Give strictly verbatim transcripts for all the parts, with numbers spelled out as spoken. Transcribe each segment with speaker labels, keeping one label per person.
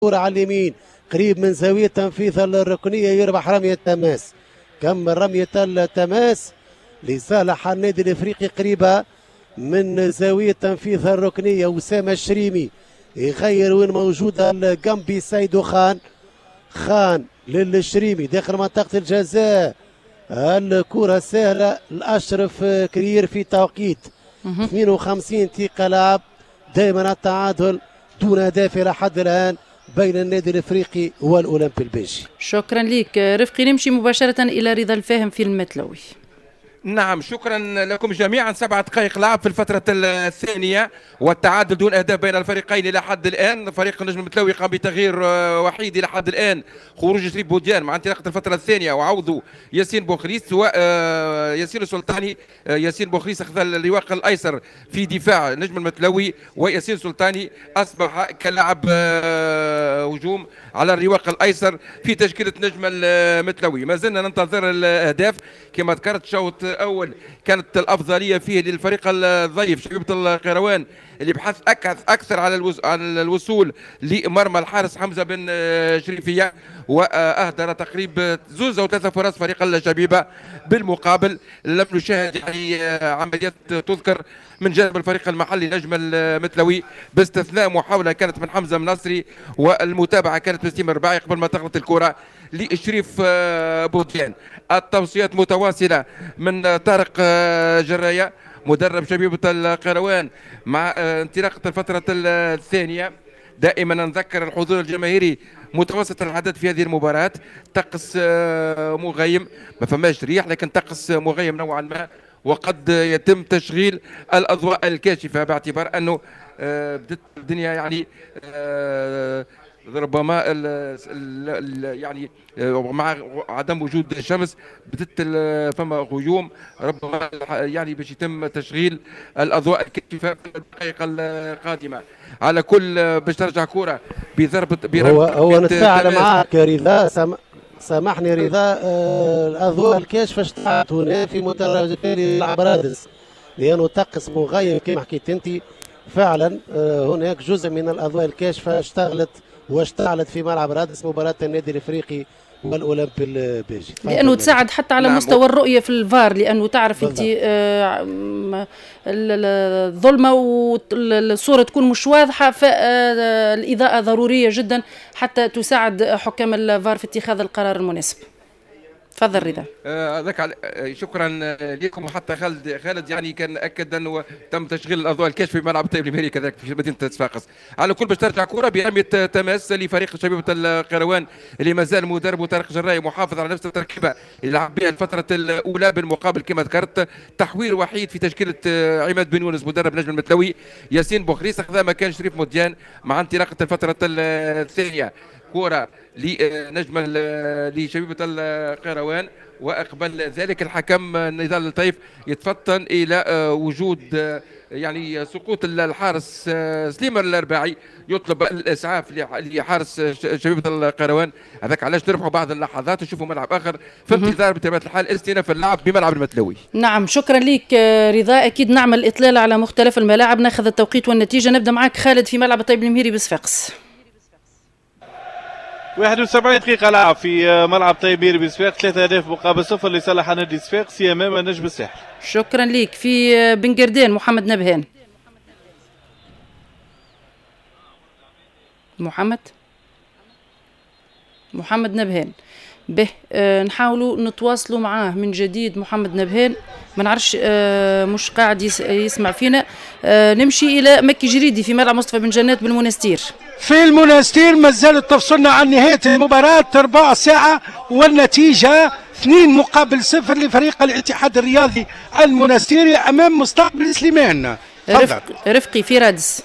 Speaker 1: كرة على اليمين قريب من زاوية تنفيذ الركنية، يربح رمية تماس. كمل رمية التماس لصالح النادي الافريقي قريبة من زاوية تنفيذ الركنية. أسامة الشريمي يغير وين موجود الجنبي سيدو خان. خان للشريمي داخل منطقة الجزاء، الكرة سهلة الأشرف كرير في توقيت اثنين وخمسين دقيقة لعب. دائما التعادل دون أهداف إلى حد الآن بين النادي الافريقي والاولمبي البيجي.
Speaker 2: شكرا لك رفقي. نمشي مباشرة إلى رضا الفاهم في المتلوي.
Speaker 3: نعم شكرا لكم جميعا. سبعة دقائق لعب في الفترة الثانية والتعادل دون أهداف بين الفريقين إلى حد الآن. فريق النجم المتلوي قام بتغيير وحيد إلى حد الآن، خروج شريف بوديان مع انطلاقة الفترة الثانية وعوض ياسين بوخريس وياسين السلطاني. ياسين بوخريس أخذ الرواق الأيسر في دفاع النجم المتلوي، وياسين السلطاني أصبح كلاعب هجوم على الرواق الأيسر في تشكيلة نجم المتلوي. ما زلنا ننتظر الأهداف. كما ذكرت شوط أول كانت الأفضلية فيه للفريق الضيف شبيبة القيروان اللي بحث أكثر على الوصول لمرمى الحارس حمزة بن شريفية، وأهدر تقريبا زوز أو ثلاثة فرص فريق الشبيبة. بالمقابل لم نشاهد يعني عمليات تذكر من جانب الفريق المحلي نجم المتلوي، باستثناء محاولة كانت من حمزة منصري، والمتابعة كانت من سليم الرباعي قبل ما تغلط الكرة لشريف بوديان. التوصيات متواصلة من طارق جراية مدرب شبيبة القيروان مع انطلاقة الفترة الثانية. دائما نذكر الحضور الجماهيري متوسط العدد في هذه المباراة. طقس مغيم، ما فماش ريح لكن طقس مغيم نوعا ما، وقد يتم تشغيل الأضواء الكاشفة باعتبار أنه بدت الدنيا يعني ربما ال ال يعني مع عدم وجود الشمس بدت فما غيوم، ربما يعني باش يتم تشغيل الاضواء الكاشفه في الدقائق القادمه. على كل باش ترجع كره بضربه
Speaker 1: هو هو نتفاعل معك رضا. سم... سامحني رضا، آه الاضواء الكاشفه اشتغلت هنا في مدرج العبرادس لانه طقس مغيم كما حكيت انت. فعلا آه هناك جزء من الاضواء الكاشفه اشتغلت واشتعلت في ملعب رادس مباراة النادي الافريقي والاولمبي البيجي،
Speaker 2: لانه تساعد حتى على نعم. مستوى الرؤيه في الفار، لانه تعرف انت آه الظلمه والصوره تكون مش واضحه، فالاضاءه ضروريه جدا حتى تساعد حكام الفار في اتخاذ القرار المناسب. تفضل رضا.
Speaker 3: هذاك آه شكرا لكم. وحتى خالد خالد يعني كان اكد انه تم تشغيل الاضواء الكاشفه في ملعب الطيب المهري كذلك في مدينه صفاقس. على كل باش ترجع كره برميه تماس لفريق شبيبه القيروان اللي مازال مدرب طارق جراي محافظ على نفس التركيبه اللي لعب بها الفتره الاولى. بالمقابل كما ذكرت تحوير وحيد في تشكيله عماد بن يونس مدرب نجم المتلوي. ياسين بوخريس اخذ مكان شريف موديان مع انطلاقه الفتره الثانيه. كرة لنجم لشبيبة القيروان، وقبل ذلك الحكم نضال الطيف يتفطن إلى وجود يعني سقوط الحارس سليم الرباعي، يطلب الإسعاف لحارس شبيبة القيروان. هذاك علاش نربحوا بعض اللحظات ونشوفوا ملعب آخر في انتظار بطبيعة الحال استئناف اللعب بملعب المتلوي.
Speaker 2: نعم شكرا لك رضا. أكيد نعمل إطلالة على مختلف الملاعب، ناخذ التوقيت والنتيجة. نبدأ معك خالد في ملعب الطيب المهيري بصفاقس.
Speaker 4: واحد وسبعين دقيقة لعب في ملعب طيبير بصفاقس، ثلاثة أهداف مقابل صفر لصالح نادي صفاقس أمام نجم الساحل.
Speaker 2: شكرا لك. في بنقردان محمد نبهان. محمد محمد نبهان به آه نحاولوا نتواصلوا معاه من جديد. محمد نبهان ما نعرفش آه مش قاعد يس يسمع فينا. آه نمشي الى مكي جريدي في ملعب مصطفى بن جنات بالمنستير.
Speaker 5: في المنستير ما زالت تفصلنا عن نهايه المباراه ربع ساعه والنتيجه اثنين مقابل صفر لفريق الاتحاد الرياضي المنستيري امام مستقبل سليمان.
Speaker 2: رفق رفقي في رادس.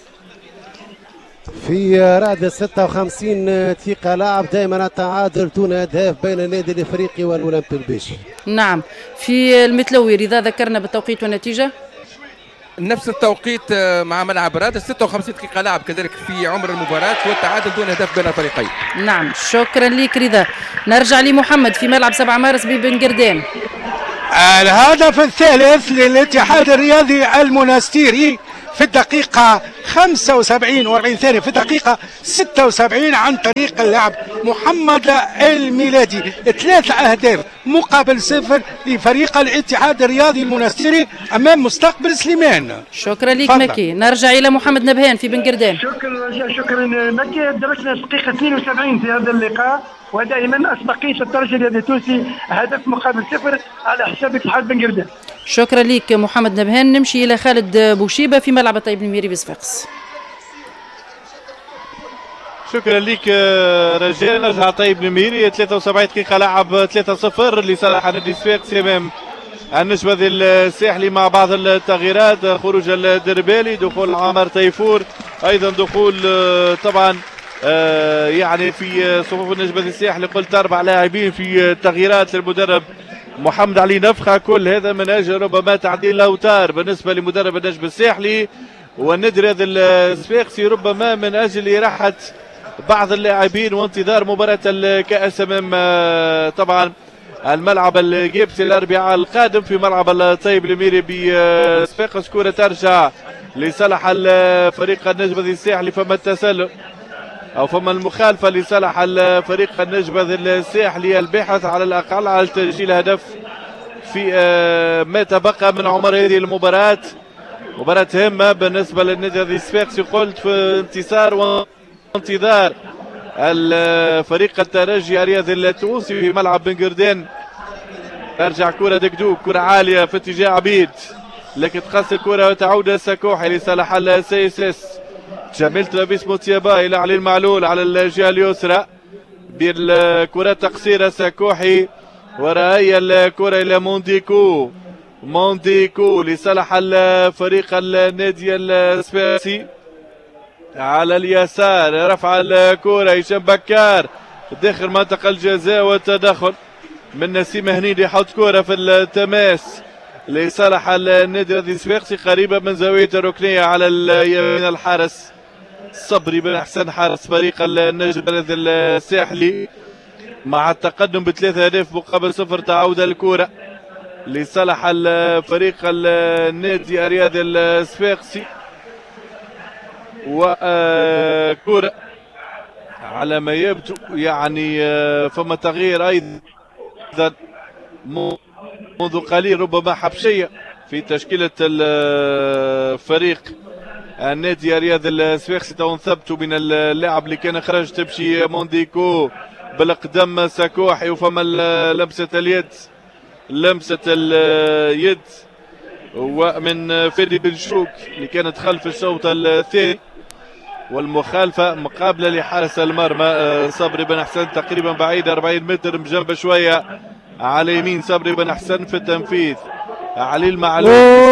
Speaker 1: في رادس ستة وخمسين دقيقة لعب، دائما التعادل دون أهداف بين النادي الافريقي والاولمبي البيجي.
Speaker 2: نعم. في المتلوي رضا ذكرنا بالتوقيت والنتيجة.
Speaker 3: نفس التوقيت مع ملعب رادس ستة وخمسين دقيقة لعب كذلك في عمر المباراة، والتعادل دون أهداف بين الفريقين.
Speaker 2: نعم شكرا لك رضا. نرجع لمحمد في ملعب سبعة مارس ببنقردان.
Speaker 5: الهدف الثالث للاتحاد الرياضي المنستيري في الدقيقة خمسة وسبعين وأربعين ثانية في دقيقة ستة وسبعين عن طريق اللاعب محمد الميلادي. ثلاث أهداف مقابل صفر لفريق الاتحاد الرياضي المنستيري أمام مستقبل سليمان.
Speaker 2: شكرا لك مكي. نرجع إلى محمد نبهان في بن قردان.
Speaker 6: شكرا شكرا مكي. دركنا دقيقة اثنين وسبعين في هذا اللقاء، ودائما أسبقية الترجي الرياضي التونسي هدف مقابل صفر على حساب اتحاد بن قردان.
Speaker 2: شكرا لك محمد نبهان. نمشي إلى خالد بوشيبة في ملعب طيب الميري بصفاقس.
Speaker 4: شكرا لك رجاء. نرجع طيب الميري. ثلاثة وسبعين دقيقة لعب ثلاثة صفر لصالح نادي صفاقس امام النجبة الساحلي مع بعض التغييرات، خروج الدربالي، دخول عمر تيفور، ايضا دخول طبعا يعني في صفوف النجبة الساحلي قلت اربع لاعبين في تغييرات للمدرب محمد علي نفخة. كل هذا من اجل ربما تعديل الاوتار بالنسبة لمدرب النجم الساحلي والنادي الرياضي الصفاقسي، ربما من اجل راحة بعض اللاعبين وانتظار مباراة الكأس امام طبعا الملعب الجيبسي الاربعاء القادم في ملعب الطيب الميري بصفاقس. كرة ترجع لصالح فريق النجبة الساحلي، فما التسلل او فما المخالفة لصالح الفريق النجبة الساحلي الباحث على الاقل على تسجيل هدف في ما تبقى من عمر هذه المباراة. مباراة هامة بالنسبة للنادي الصفاقسي، قلت في انتصار وانتظار الفريق الترجي الرياضي التونسي في ملعب بن قردان. ترجع كرة دكدوك، كرة عالية في اتجاه عبيد، لكن تقص الكرة وتعود السكوحي لصالح السي اس اس. جميل تلبيس موتيابا الى علي المعلول على الجهة اليسرى بالكرة تقصير السكوحي، وراء الكرة الى مونديكو. مونديكو لصالح الفريق النادي الصفاقسي على اليسار، رفع الكرة هشام بكار داخل منطقة الجزاء والتدخل من نسيم هنيدي، يحط كرة في التماس لصالح النادي الصفاقسي قريبة من زاوية الركنية على اليمين. الحارس صبري بن حسن حارس فريق النجم الساحلي مع التقدم بثلاث أهداف مقابل صفر. تعود الكرة لصالح الفريق النادي الرياضي الصفاقسي، وكرة على ما يبدو يعني فما تغيير ايضا منذ قليل، ربما حبشية في تشكيلة الفريق النادي الرياضي الصفاقسي. تو ثبتوا من اللاعب اللي كان خرج تمشي مونديكو بالقدم سكوحي، وفما لمسة اليد لمسة اليد ومن فادي بن شوك اللي كانت خلف الشوط الثاني، والمخالفة مقابلة لحارس المرمى صبري بن حسن تقريبا بعيد أربعين متر بجنب شوية على يمين صبري بن حسن في التنفيذ. علي المعلول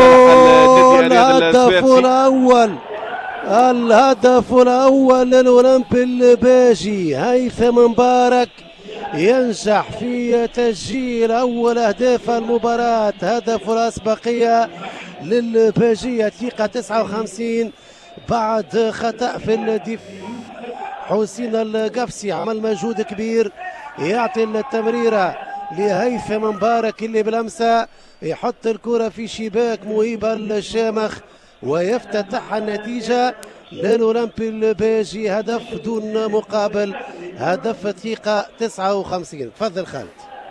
Speaker 1: الهدف الأول الهدف الأول للأولمبي الباجي. هيثم مبارك ينجح في تسجيل أول أهداف المباراة، هدف الأسبقية للباجية دقيقة تسعة وخمسين بعد خطأ في الدفاع. حسين القفسي عمل مجهود كبير، يعطي التمريرة لهيثم مبارك اللي بلمسة يحط الكرة في شباك مهيب الشامخ ويفتتح النتيجة للأولمبي الباجي. هدف دون مقابل، هدف دقيقة تسعة وخمسين. تفضل خالد.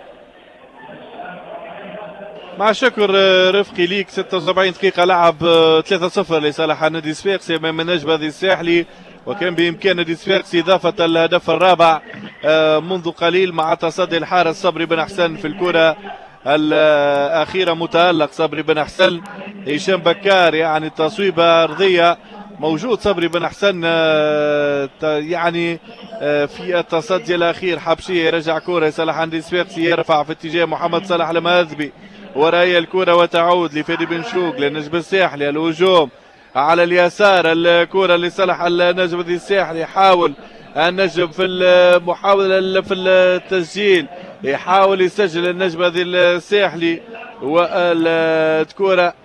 Speaker 4: مع شكر رفقي ليك. ستة وسبعين دقيقة لعب ثلاثة صفر لصالح النادي الصفاقسي امام النجبة الساحلي، وكان بامكان النادي الصفاقسي اضافة الهدف الرابع منذ قليل مع تصدي الحارس صبري بن حسن في الكرة الأخيرة. متألق صبري بن حسن، هشام بكار يعني تصويبة أرضية، موجود صبري بن حسن يعني في التصدي الأخير. حبشية يرجع كرة لصالح النادي الصفاقسي، يرفع في اتجاه محمد صلاح المهذبي، وراء الكرة وتعود لفادي بن شوق للنجم الساحلي. الهجوم على اليسار، الكرة لصالح النجم الساحلي، يحاول النجم في المحاولة في التسجيل، يحاول يسجل النجم الساحلي، والكرة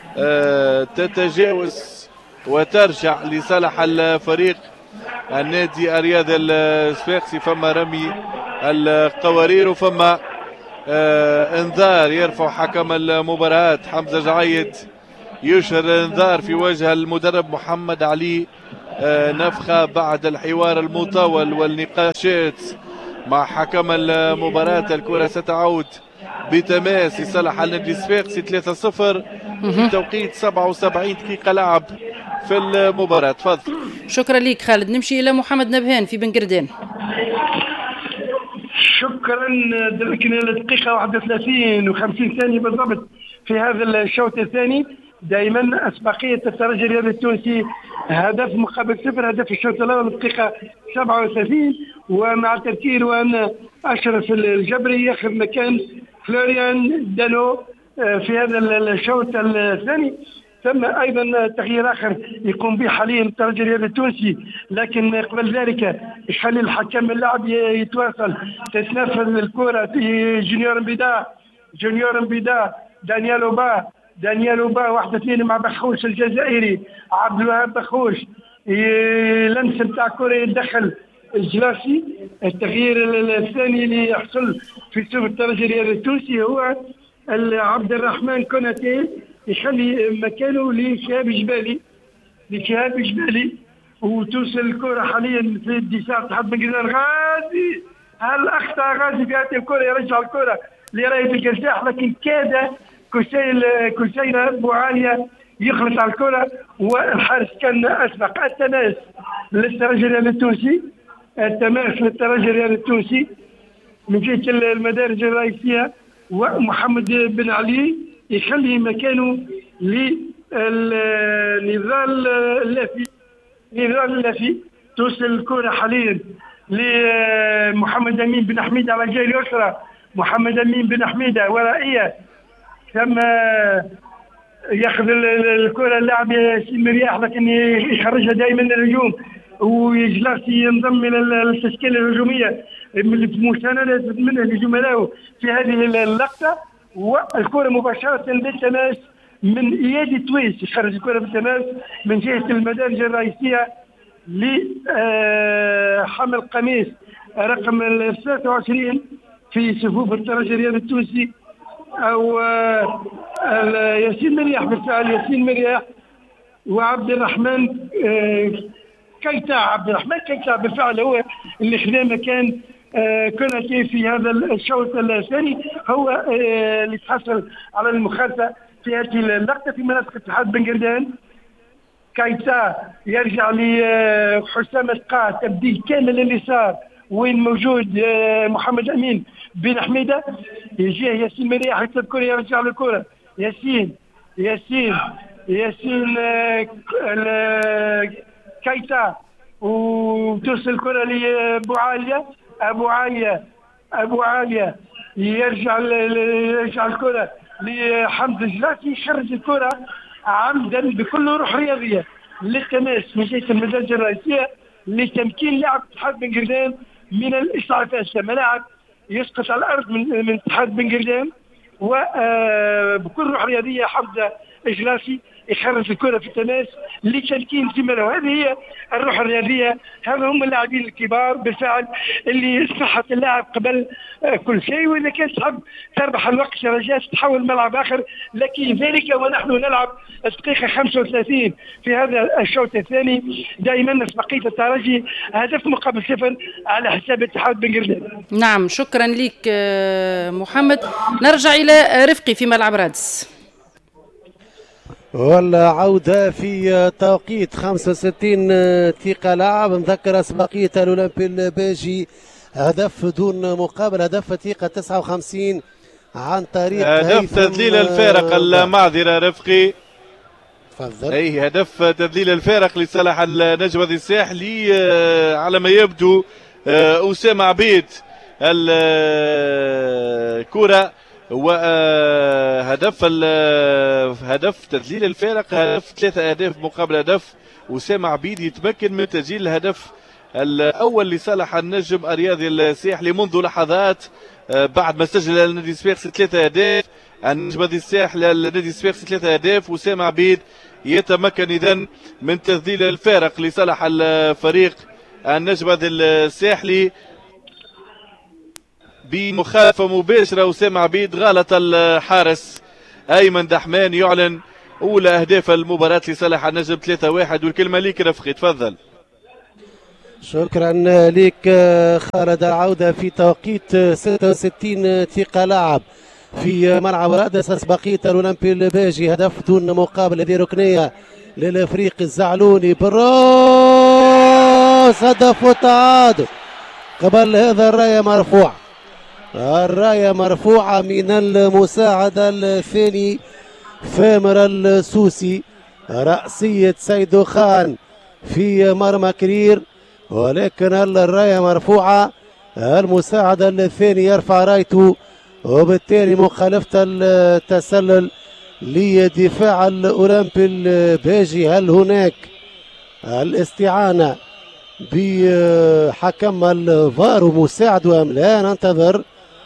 Speaker 4: تتجاوز وترجع لصالح الفريق النادي الرياضي الصفاقسي. فما رمي القوارير وفما انذار يرفع حكم المباراة حمزة جعيد يشهر انذار في وجه المدرب محمد علي. نفخة بعد الحوار المطول والنقاشات مع حكم المباراة. الكرة ستعود بتماس لصالح النادي الصفاقسي ثلاثة صفر في توقيت سبعة وسبعين دقيقة لعب في المباراة. تفضل.
Speaker 2: شكرا لك خالد. نمشي إلى محمد نبهان في بنقردان.
Speaker 6: شكرا. دركنا دقيقة واحد وثلاثين وخمسين ثانية بالضبط في هذا الشوط الثاني. دائما أسبقية الترجي الرياضي التونسي هدف مقابل صفر. هدف الشوط الأول دقيقة سبعة وثلاثين ومع تذكير وأن أشرف الجبري ياخذ مكان فلوريان دانو في هذا الشوط الثاني. ثم ايضا تغيير اخر يقوم به حاليا الترجي الرياضي التونسي، لكن قبل ذلك يخلي الحكم اللاعب يتواصل. تتنفذ الكره في جونيور بيدا جونيور بيدا دانيال اوبا دانيال اوبا واحد اثنين مع بخوش الجزائري عبد الوهاب بخوش. لمسه نتاع الكره يدخل الجلاسي. التغيير الثاني اللي يحصل في صفوف الترجي الرياضي التونسي هو عبد الرحمن كوناتي، يخلي مكانه لشهاب جبالي لشهاب جبالي وتوصل الكره حاليا في الدفاع تحت بن قردان. غازي هل اخطا غازي في هذه الكره؟ يرجع الكره لرايه القزاح، لكن كاد كسيل كسيل بوعاليه يخلص على الكره والحارس كان اسبق. التماس للترجي الرياضي التونسي التماس للترجي الرياضي التونسي من جهه المدارج الرئيسيه، ومحمد بن علي يخلي مكانه لنضال اللافي. نضال اللافي توصل الكره حاليا لمحمد امين بن حميده على الجهه اليسرى. محمد امين بن حميده ورائيه، ثم ياخذ الكره اللاعب ياسين مرياح لكن يخرجها دائما للهجوم، ويجلس ينضم الى التشكيله الهجوميه مسانده منه لزملائه في هذه اللقطه. والكره مباشره بالتماس من ايادي تويس يخرج الكره بالتماس من جهه المدارج الرئيسيه لحمل قميص رقم ثلاثة وعشرين في صفوف الترجي الرياضي التونسي او ياسين مرياح. بالفعل ياسين مرياح وعبد الرحمن كيتا. عبد الرحمن كيتا بالفعل هو اللي خذا مكان كوناتي في هذا الشوط الثاني، هو اللي تحصل على المخالفه في هذه اللقطه في منطقه اتحاد بن قردان. كايتا يرجع لحسام القاع، تبديل كامل اليسار وين موجود محمد امين بن حميده. يجي ياسين مريح يطلب الكره يرجع للكره. ياسين ياسين ياسين كايتا وتوصل الكره لبوعاليه. ابو عاليه ابو عاليه يرجع يرجع الكره لحمد الجلاسي، يخرج الكره عمدا بكل روح رياضيه للتماس من جهه المدارج الرئيسيه لتمكين لاعب اتحاد بن قردان من الاسعافات. لما لاعب يسقط على الارض من من اتحاد بن قردان وبكل روح رياضيه حمد الجلاسي يخرج الكره في التماس لتمكين زملائه. هذه هي الروح الرياضيه، هذا هم اللاعبين الكبار بالفعل اللي صحت اللاعب قبل كل شيء. واذا كانت تحب تربح الوقت رجاء تحول ملعب اخر، لكن ذلك ونحن نلعب الدقيقه خمسة وثلاثين في هذا الشوط الثاني. دائما اسبقيه الترجي هدف مقابل صفر على حساب اتحاد بن قردان.
Speaker 2: نعم شكرا لك محمد. نرجع الى رفقي في ملعب رادس.
Speaker 1: والعودة في توقيت خمسة وستين دقيقة لعب. نذكر أسبقية الأولمبي الباجي هدف دون مقابل، هدف دقيقة تسعة وخمسين عن طريق
Speaker 4: هدف تذليل الفارق. المعذرة رفقي.
Speaker 1: تفضل.
Speaker 4: أي هدف تذليل الفارق لصالح النجوى الساحلي على ما يبدو. أسامة عبيد الكرة وهدف هدف تذليل الفارق، هدف ثلاثة أهداف مقابل هدف. أسامة عبيد يتمكن من تسجيل الهدف الأول لصالح النجم الرياضي الساحلي منذ لحظات بعد ما سجل النادي الصفاقسي ثلاثة أهداف. النجم الساحلي النادي الصفاقسي ثلاثة أهداف. أسامة عبيد يتمكن إذن من تذليل الفارق لصالح الفريق النجم الساحلي بمخالفة مباشرة. أسامة عبيد غلط الحارس أيمن دحمان، يعلن اولى اهداف المباراه لصالح النجم ثلاثة واحد. والكلمه ليك رفقي، تفضل.
Speaker 1: شكرا لك خالد. العودة في توقيت ستة وستين دقيقة لعب في ملعب رادس. أسبقية الأولمبي الباجي هدف دون مقابل. هذه ركنية للفريق الزعلوني بالراس، هدف وتعادل. قبل هذا الراية مرفوعة، الراية مرفوعة من المساعد الثاني ثامر السوسي، رأسية سيدو خان في مرمى كرير، ولكن الراية مرفوعة. المساعد الثاني يرفع رايته، وبالتالي مخالفة التسلل لدفاع الأولمبي الباجي. هل هناك الاستعانة بحكم الفار ومساعد أم لا؟ ننتظر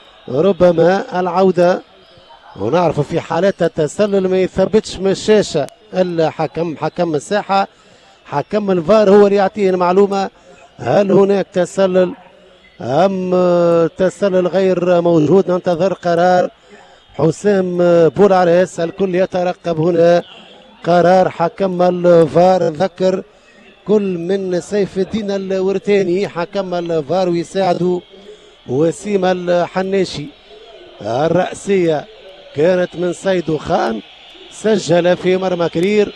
Speaker 1: ربما العودة ونعرف. في حالات التسلل ما يثبتش من الشاشة الحكم، حكم الساحة، حكم الفار هو اللي يعطيه المعلومة هل هناك تسلل أم تسلل غير موجود. ننتظر قرار حسام بولعريس. الكل يترقب هنا قرار حكم الفار. ذكر كل من سيف الدين الورتاني حكم الفار ويساعده وسيم الحناشي. الرأسية كانت من سيدو خان، سجل في مرمى كرير،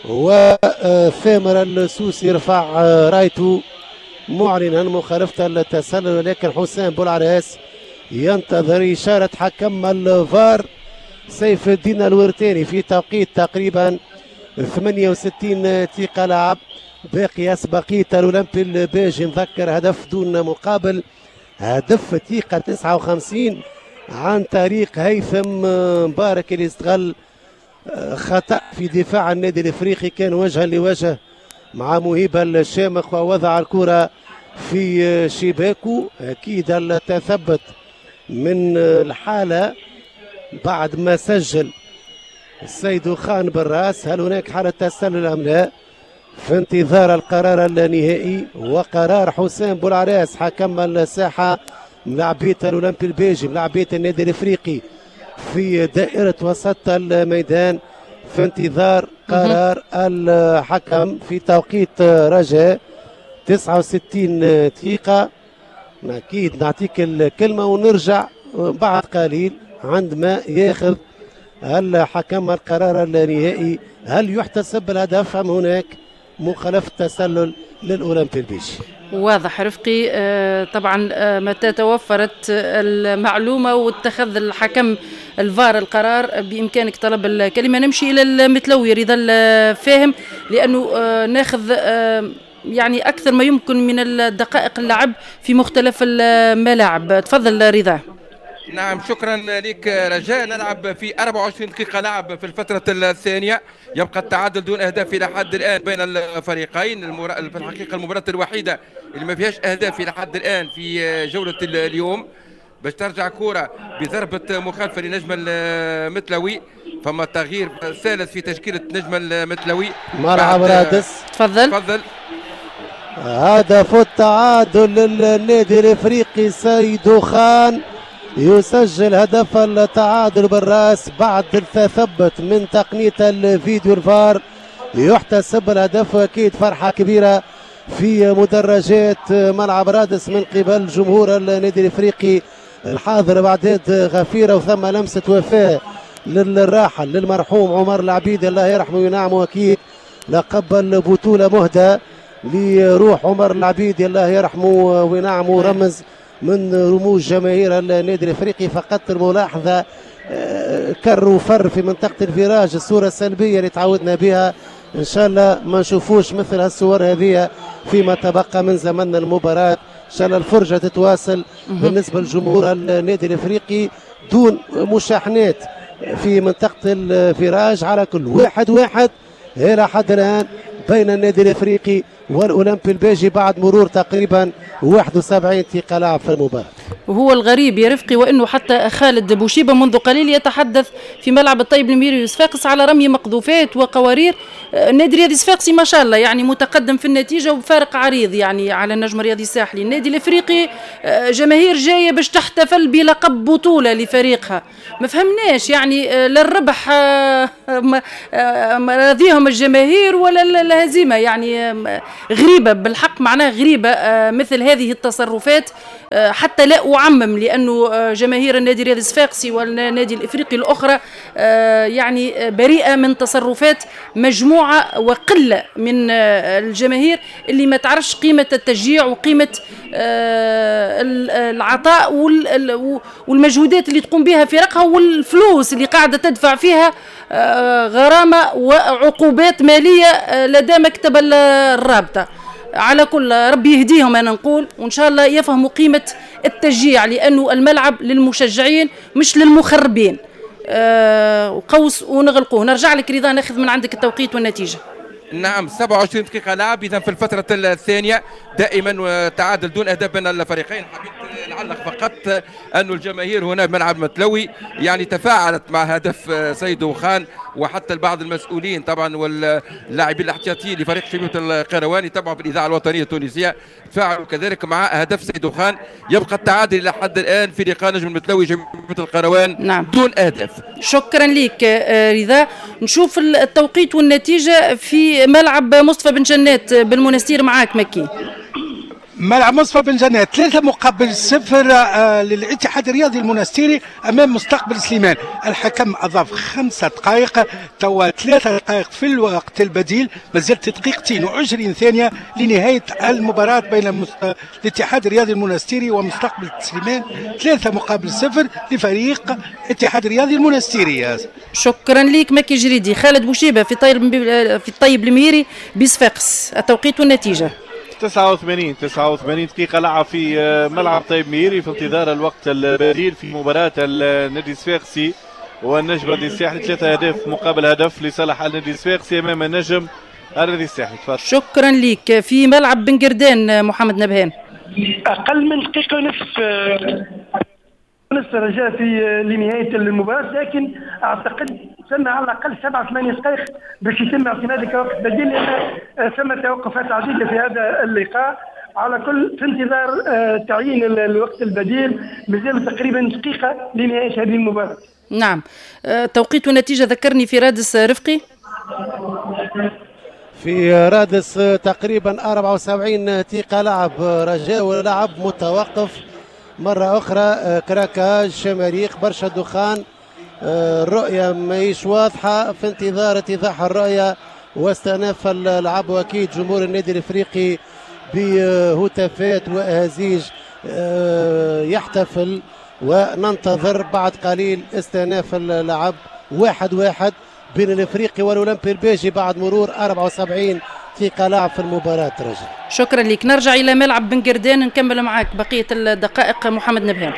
Speaker 1: وثامر السوسي رفع رايته معلنا مخالفة التسلل، ولكن حسام بولعريس ينتظر إشارة حكم الفار سيف الدين الورتاني في توقيت تقريبا ثمانية وستين دقيقة لعب. باقي أسبقية الأولمبي الباجي. نذكر هدف دون مقابل، هدف دقيقة تسعة وخمسين عن طريق هيثم مبارك اللي استغل خطأ في دفاع النادي الافريقي، كان وجها لوجه مع مهيب الشامخ ووضع الكرة في شباكه. اكيد التثبت من الحالة بعد ما سجل السيد خان بالراس. هل هناك حالة تسلل ام لا؟ في انتظار القرار النهائي وقرار حسام بولعراس حكم الساحة ملاعبية الأولمبي الباجي، ملاعبية النادي الافريقي في دائرة وسط الميدان، في انتظار قرار الحكم في توقيت رجاء تسعة وستين دقيقة. أكيد نعطيك الكلمة ونرجع بعد قليل عندما ياخذ الحكم القرار النهائي. هل يحتسب الهدف أم هناك مخالفة تسلل للأولمبي الباجي؟
Speaker 2: واضح رفقي. آه طبعا آه متى توفرت المعلومة واتخذ الحكم الفار القرار بإمكانك طلب الكلمة. نمشي إلى المتلوي رضا الفاهم لأنه آه ناخذ آه يعني أكثر ما يمكن من الدقائق اللعب في مختلف الملاعب. تفضل رضا.
Speaker 3: نعم شكرا لك رجاء. نلعب في أربعة وعشرين دقيقة لعب في الفترة الثانية، يبقى التعادل دون أهداف إلى حد الآن بين الفريقين. المر... في الحقيقة المباراة الوحيدة اللي ما فيهاش أهداف إلى حد الآن في جولة اليوم. باش ترجع كرة بضربة مخالفة لنجم المتلوي، فما تغيير ثالث في تشكيلة نجم المتلوي.
Speaker 1: مرحبا رادس.
Speaker 2: تفضل
Speaker 3: تفضل.
Speaker 1: هدف التعادل للنادي الافريقي سيدو خان، يسجل هدف التعادل بالراس بعد التثبت من تقنية الفيديو الفار. يحتسب الهدف، اكيد فرحة كبيرة في مدرجات ملعب رادس من قبل جمهور النادي الافريقي الحاضر بعداد غفيرة، وثم لمسة وفاء للراحل للمرحوم عمر العبيد الله يرحمه وينعمه. اكيد لقب البطولة مهدى لروح عمر العبيد الله يرحمه وينعمه، رمز من رموز جماهير النادي الافريقي. فقط الملاحظه كر وفر في منطقه الفيراج، الصوره السلبيه اللي تعودنا بها، ان شاء الله ما نشوفوش مثل هالصور هذه فيما تبقى من زمن المباراه. ان شاء الله الفرجه تتواصل بالنسبه لجمهور النادي الافريقي دون مشاحنات في منطقه الفيراج، على كل واحد واحد الى حد الان بين النادي الافريقي والاولمبي الباجي بعد مرور تقريبا واحد وسبعين دقيقه لعب في المباراه.
Speaker 2: وهو الغريب يا رفقي وانه حتى خالد بوشيبه منذ قليل يتحدث في ملعب الطيب الميري وصفاقس على رمي مقذوفات وقوارير. النادي الرياضي صفاقسي ما شاء الله يعني متقدم في النتيجه وبفارق عريض يعني على النجم الرياضي الساحلي. النادي الافريقي جماهير جايه باش تحتفل بلقب بطوله لفريقها، ما فهمناش يعني لا الربح راضيهم الجماهير ولا الهزيمه، يعني غريبه بالحق، معناها غريبه مثل هذه التصرفات. حتى لا أعمم لأنه جماهير النادي الرياضي الصفاقسي والنادي الإفريقي الأخرى يعني بريئة من تصرفات مجموعة وقلة من الجماهير اللي ما تعرفش قيمة التشجيع وقيمة العطاء والمجهودات اللي تقوم بها فرقها والفلوس اللي قاعدة تدفع فيها غرامة وعقوبات مالية لدى مكتب الرابطة. على كل ربي يهديهم أنا نقول، وإن شاء الله يفهموا قيمة التشجيع، لأنه الملعب للمشجعين مش للمخربين. أه قوس ونغلقوه. نرجع لك رضا ناخذ من عندك التوقيت والنتيجة.
Speaker 3: نعم سبعة وعشرين دقيقة لعب إذا في الفترة الثانية دائما تعادل دون أهداف بين الفريقين. حبيت نعلق فقط أن الجماهير هنا بملعب متلوي يعني تفاعلت مع هدف سيد خان، وحتى بعض المسؤولين طبعا واللاعبين الاحتياطيين لفريق شبيبة القيرواني طبعا في الإذاعة الوطنية التونسية تفاعلوا كذلك مع هدف سيد خان. يبقى التعادل إلى حد الآن في لقاء نجم المتلوي شبيبة القيروان
Speaker 2: نعم.
Speaker 3: دون أهداف.
Speaker 2: شكرا لك رضا. نشوف التوقيت والنتيجة في ملعب مصطفى بن جنات بالمنستير. معاك مكي.
Speaker 5: ملعب مصطفى بن جنات ثلاثة مقابل صفر آه للاتحاد الرياضي المنستيري أمام مستقبل سليمان. الحكم أضاف خمسة دقائق، توا ثلاثة دقائق في الوقت البديل، مازالت دقيقتين وعشرين ثانية لنهاية المباراة بين مست... الاتحاد الرياضي المنستيري ومستقبل سليمان. ثلاثة مقابل صفر لفريق الاتحاد الرياضي المنستيري.
Speaker 2: شكرا لك مكي جريدي. خالد بوشيبة في طيب في الطيب الميري بصفاقس. التوقيت والنتيجة.
Speaker 4: تسعة وثمانين تسعة وثمانين دقيقة لعب في ملعب طيب ميري في انتظار الوقت البديل في مباراة النادي الصفاقسي والنجم الرياضي الساحلي. ثلاثة أهداف مقابل هدف لصالح النادي الصفاقسي أمام النجم الرياضي الساحلي. تفضل.
Speaker 2: شكرا لك. في ملعب بن قردان محمد نبهان.
Speaker 6: أقل من دقيقة ونصف نصف رجاء في لنهاية المباراة، لكن أعتقد سنة على الأقل سبعة ثمانية دقائق باش يتم اعتماد كوقت بديل، لأن ثم توقفات عديدة في هذا اللقاء. على كل في انتظار تعيين الوقت البديل، مازال تقريبا دقيقة لنهاية هذه المباراة.
Speaker 2: نعم. توقيت ونتيجة ذكرني في رادس رفقي.
Speaker 1: في رادس تقريبا أربعة وسبعين دقيقة لعب رجاء ولعب متوقف مرة أخرى. كراكاج شماريخ برشا دخان، الرؤية ماهيش واضحة، في انتظار اتضاح الرؤية واستئناف اللعب، واكيد جمهور النادي الافريقي بهتافات واهازيج يحتفل، وننتظر بعد قليل استئناف اللعب واحد واحد بين الافريقي والاولمبي البيجي بعد مرور أربعة وسبعين دقيقة لعب في المباراة. رجل
Speaker 2: شكرا لك. نرجع إلى ملعب بن قردان نكمل معك بقية الدقائق. محمد نبهان.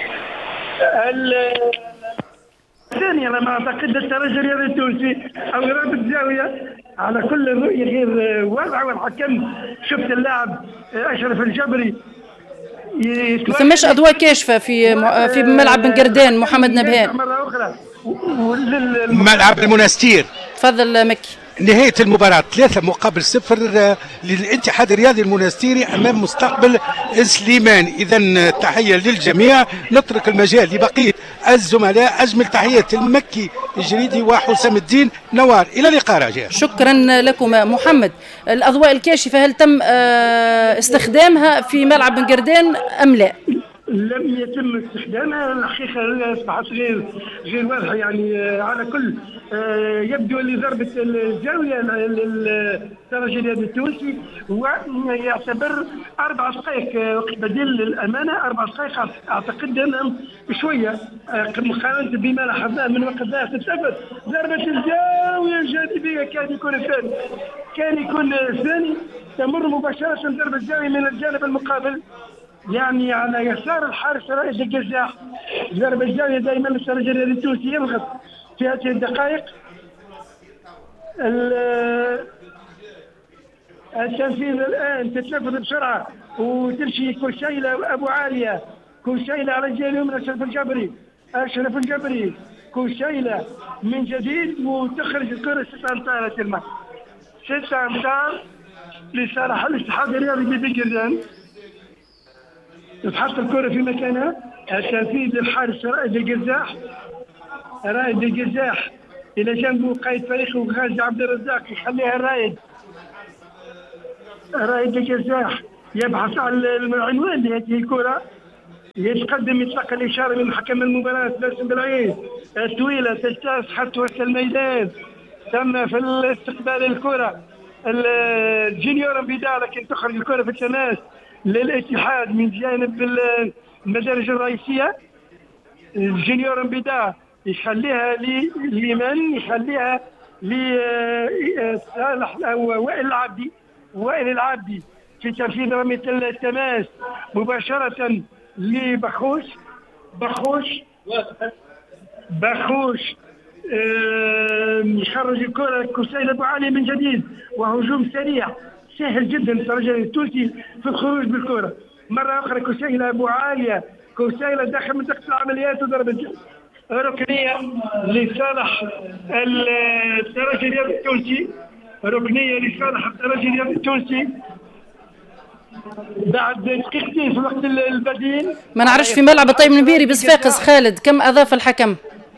Speaker 6: ثانيا انا ما اعتقد الترجي الرياضي التونسي او رابط زاويه على كل الرؤيه غير واضحه، والحكم شفت اللاعب اشرف الجبري
Speaker 2: ما ثماش اضواء كاشفه في في ملعب بن قردان. محمد نبهان.
Speaker 6: مره اخرى
Speaker 5: ملعب المنستير.
Speaker 2: تفضل مكي.
Speaker 5: نهاية المباراة ثلاثة مقابل صفر للاتحاد الرياضي المنستيري أمام مستقبل سليمان. إذا تحية للجميع. نترك المجال لبقية الزملاء. أجمل تحيات المكي الجريدي وحسام الدين نوار. إلى اللقاء رجاء.
Speaker 2: شكرا لكم. محمد، الأضواء الكاشفة هل تم استخدامها في ملعب بن قردان أم لا؟
Speaker 6: لم يتم استخدامها الحقيقة، أصبحت غير غير واضحة يعني. على كل يبدو اللي ضربة الزاوية للترجي الرياضي التونسي ويعتبر أربع دقائق وقت بديل للأمانة. أربع دقائق أعتقد أنهم شوية مقارنة بما لاحظناه من وقت ذاك. تثبت ضربة الزاوية الجانبية كان يكون الثاني كان يكون الثاني تمر مباشرة ضربة الزاوية من الجانب المقابل، يعني على يسار الحارس رائد الجزاء. ضربة الزاوية دائما الترجي الرياضي التونسي يضغط في هذه الدقائق. التنفيذ الآن تتنفذ بسرعة وتمشي كل شيء لأبو عالية. كوسيلة على الجهة اليمنى أشرف الجبري أشرف الجبري كوسيلة من جديد وتخرج الكرة ستة أمتار تلمس ستة أمتار لصالح الاتحاد الرياضي ببنجردان. تتحط الكرة في مكانها التنفيذ للحارس رائد القزاح رائد القزاح إلى جنبه قائد فريقه غازي عبد الرزاق يخليها الرائد رائد القزاح يبحث عن العنوان لهذه الكرة يتقدم يطلق الإشارة من حكم المباراة باسم بالعيد الطويلة تجتاز حتى وسط الميدان تم في الاستقبال الكرة الجونيور بدا لكن تخرج الكرة في التماس للاتحاد من جانب المدارج الرئيسية. الجونيور بدا يخليها لمن يخليها لصالح أو وائل العبدي وائل العبدي في تنفيذ رمية التماس مباشرة لبخوش بخوش بخوش يخرج الكرة كوسيلة أبو علي من جديد وهجوم سريع سهل جدا الرجل التونسي في الخروج بالكرة مرة أخرى. كوسيلة أبو عالية كوسيلة داخل منطقة العمليات وضربة ركنية لصالح الترجي الرياضي التونسي ركنية لصالح الترجي الرياضي التونسي بعد دقيقتين في الوقت البديل.
Speaker 2: ما نعرفش في ملعب الطيب المبيري بصفاقس خالد كم أضاف الحكم؟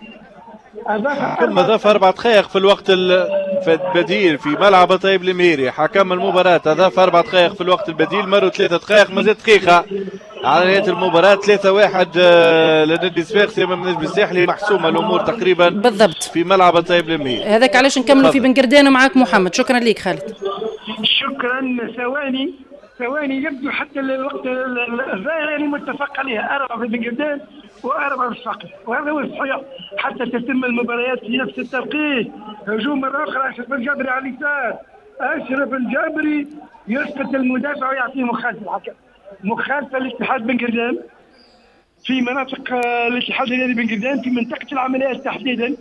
Speaker 4: كم أضاف أربع دقائق في الوقت البديل في ملعب طيب الميري. حكم المباراة أضاف أربع دقائق في الوقت البديل مروا ثلاثة دقائق مازال دقيقة على نهاية المباراة. ثلاثة واحد لنادي صفاقسي أمام النجم الساحلي محسومة الأمور تقريبا
Speaker 2: بالضبط
Speaker 4: في ملعب طيب الميري.
Speaker 2: هذاك علاش نكملوا في بنقردان معاك محمد. شكرا لك خالد.
Speaker 6: شكرا. ثواني ثواني يبدو حتى الوقت الظاهر يعني متفق عليها أربعة في بنقردان وأربعة في صفاقس وهذا هو الصحيح حتى تتم المباريات في نفس التوقيت. هجوم مرة أخرى أشرف الجبري على اليسار أشرف الجبري يسقط المدافع ويعطيه مخالفة الحكم مخالفة لاتحاد بنقردان في مناطق الاتحاد الرياضي بنقردان في منطقة العمليات تحديدا.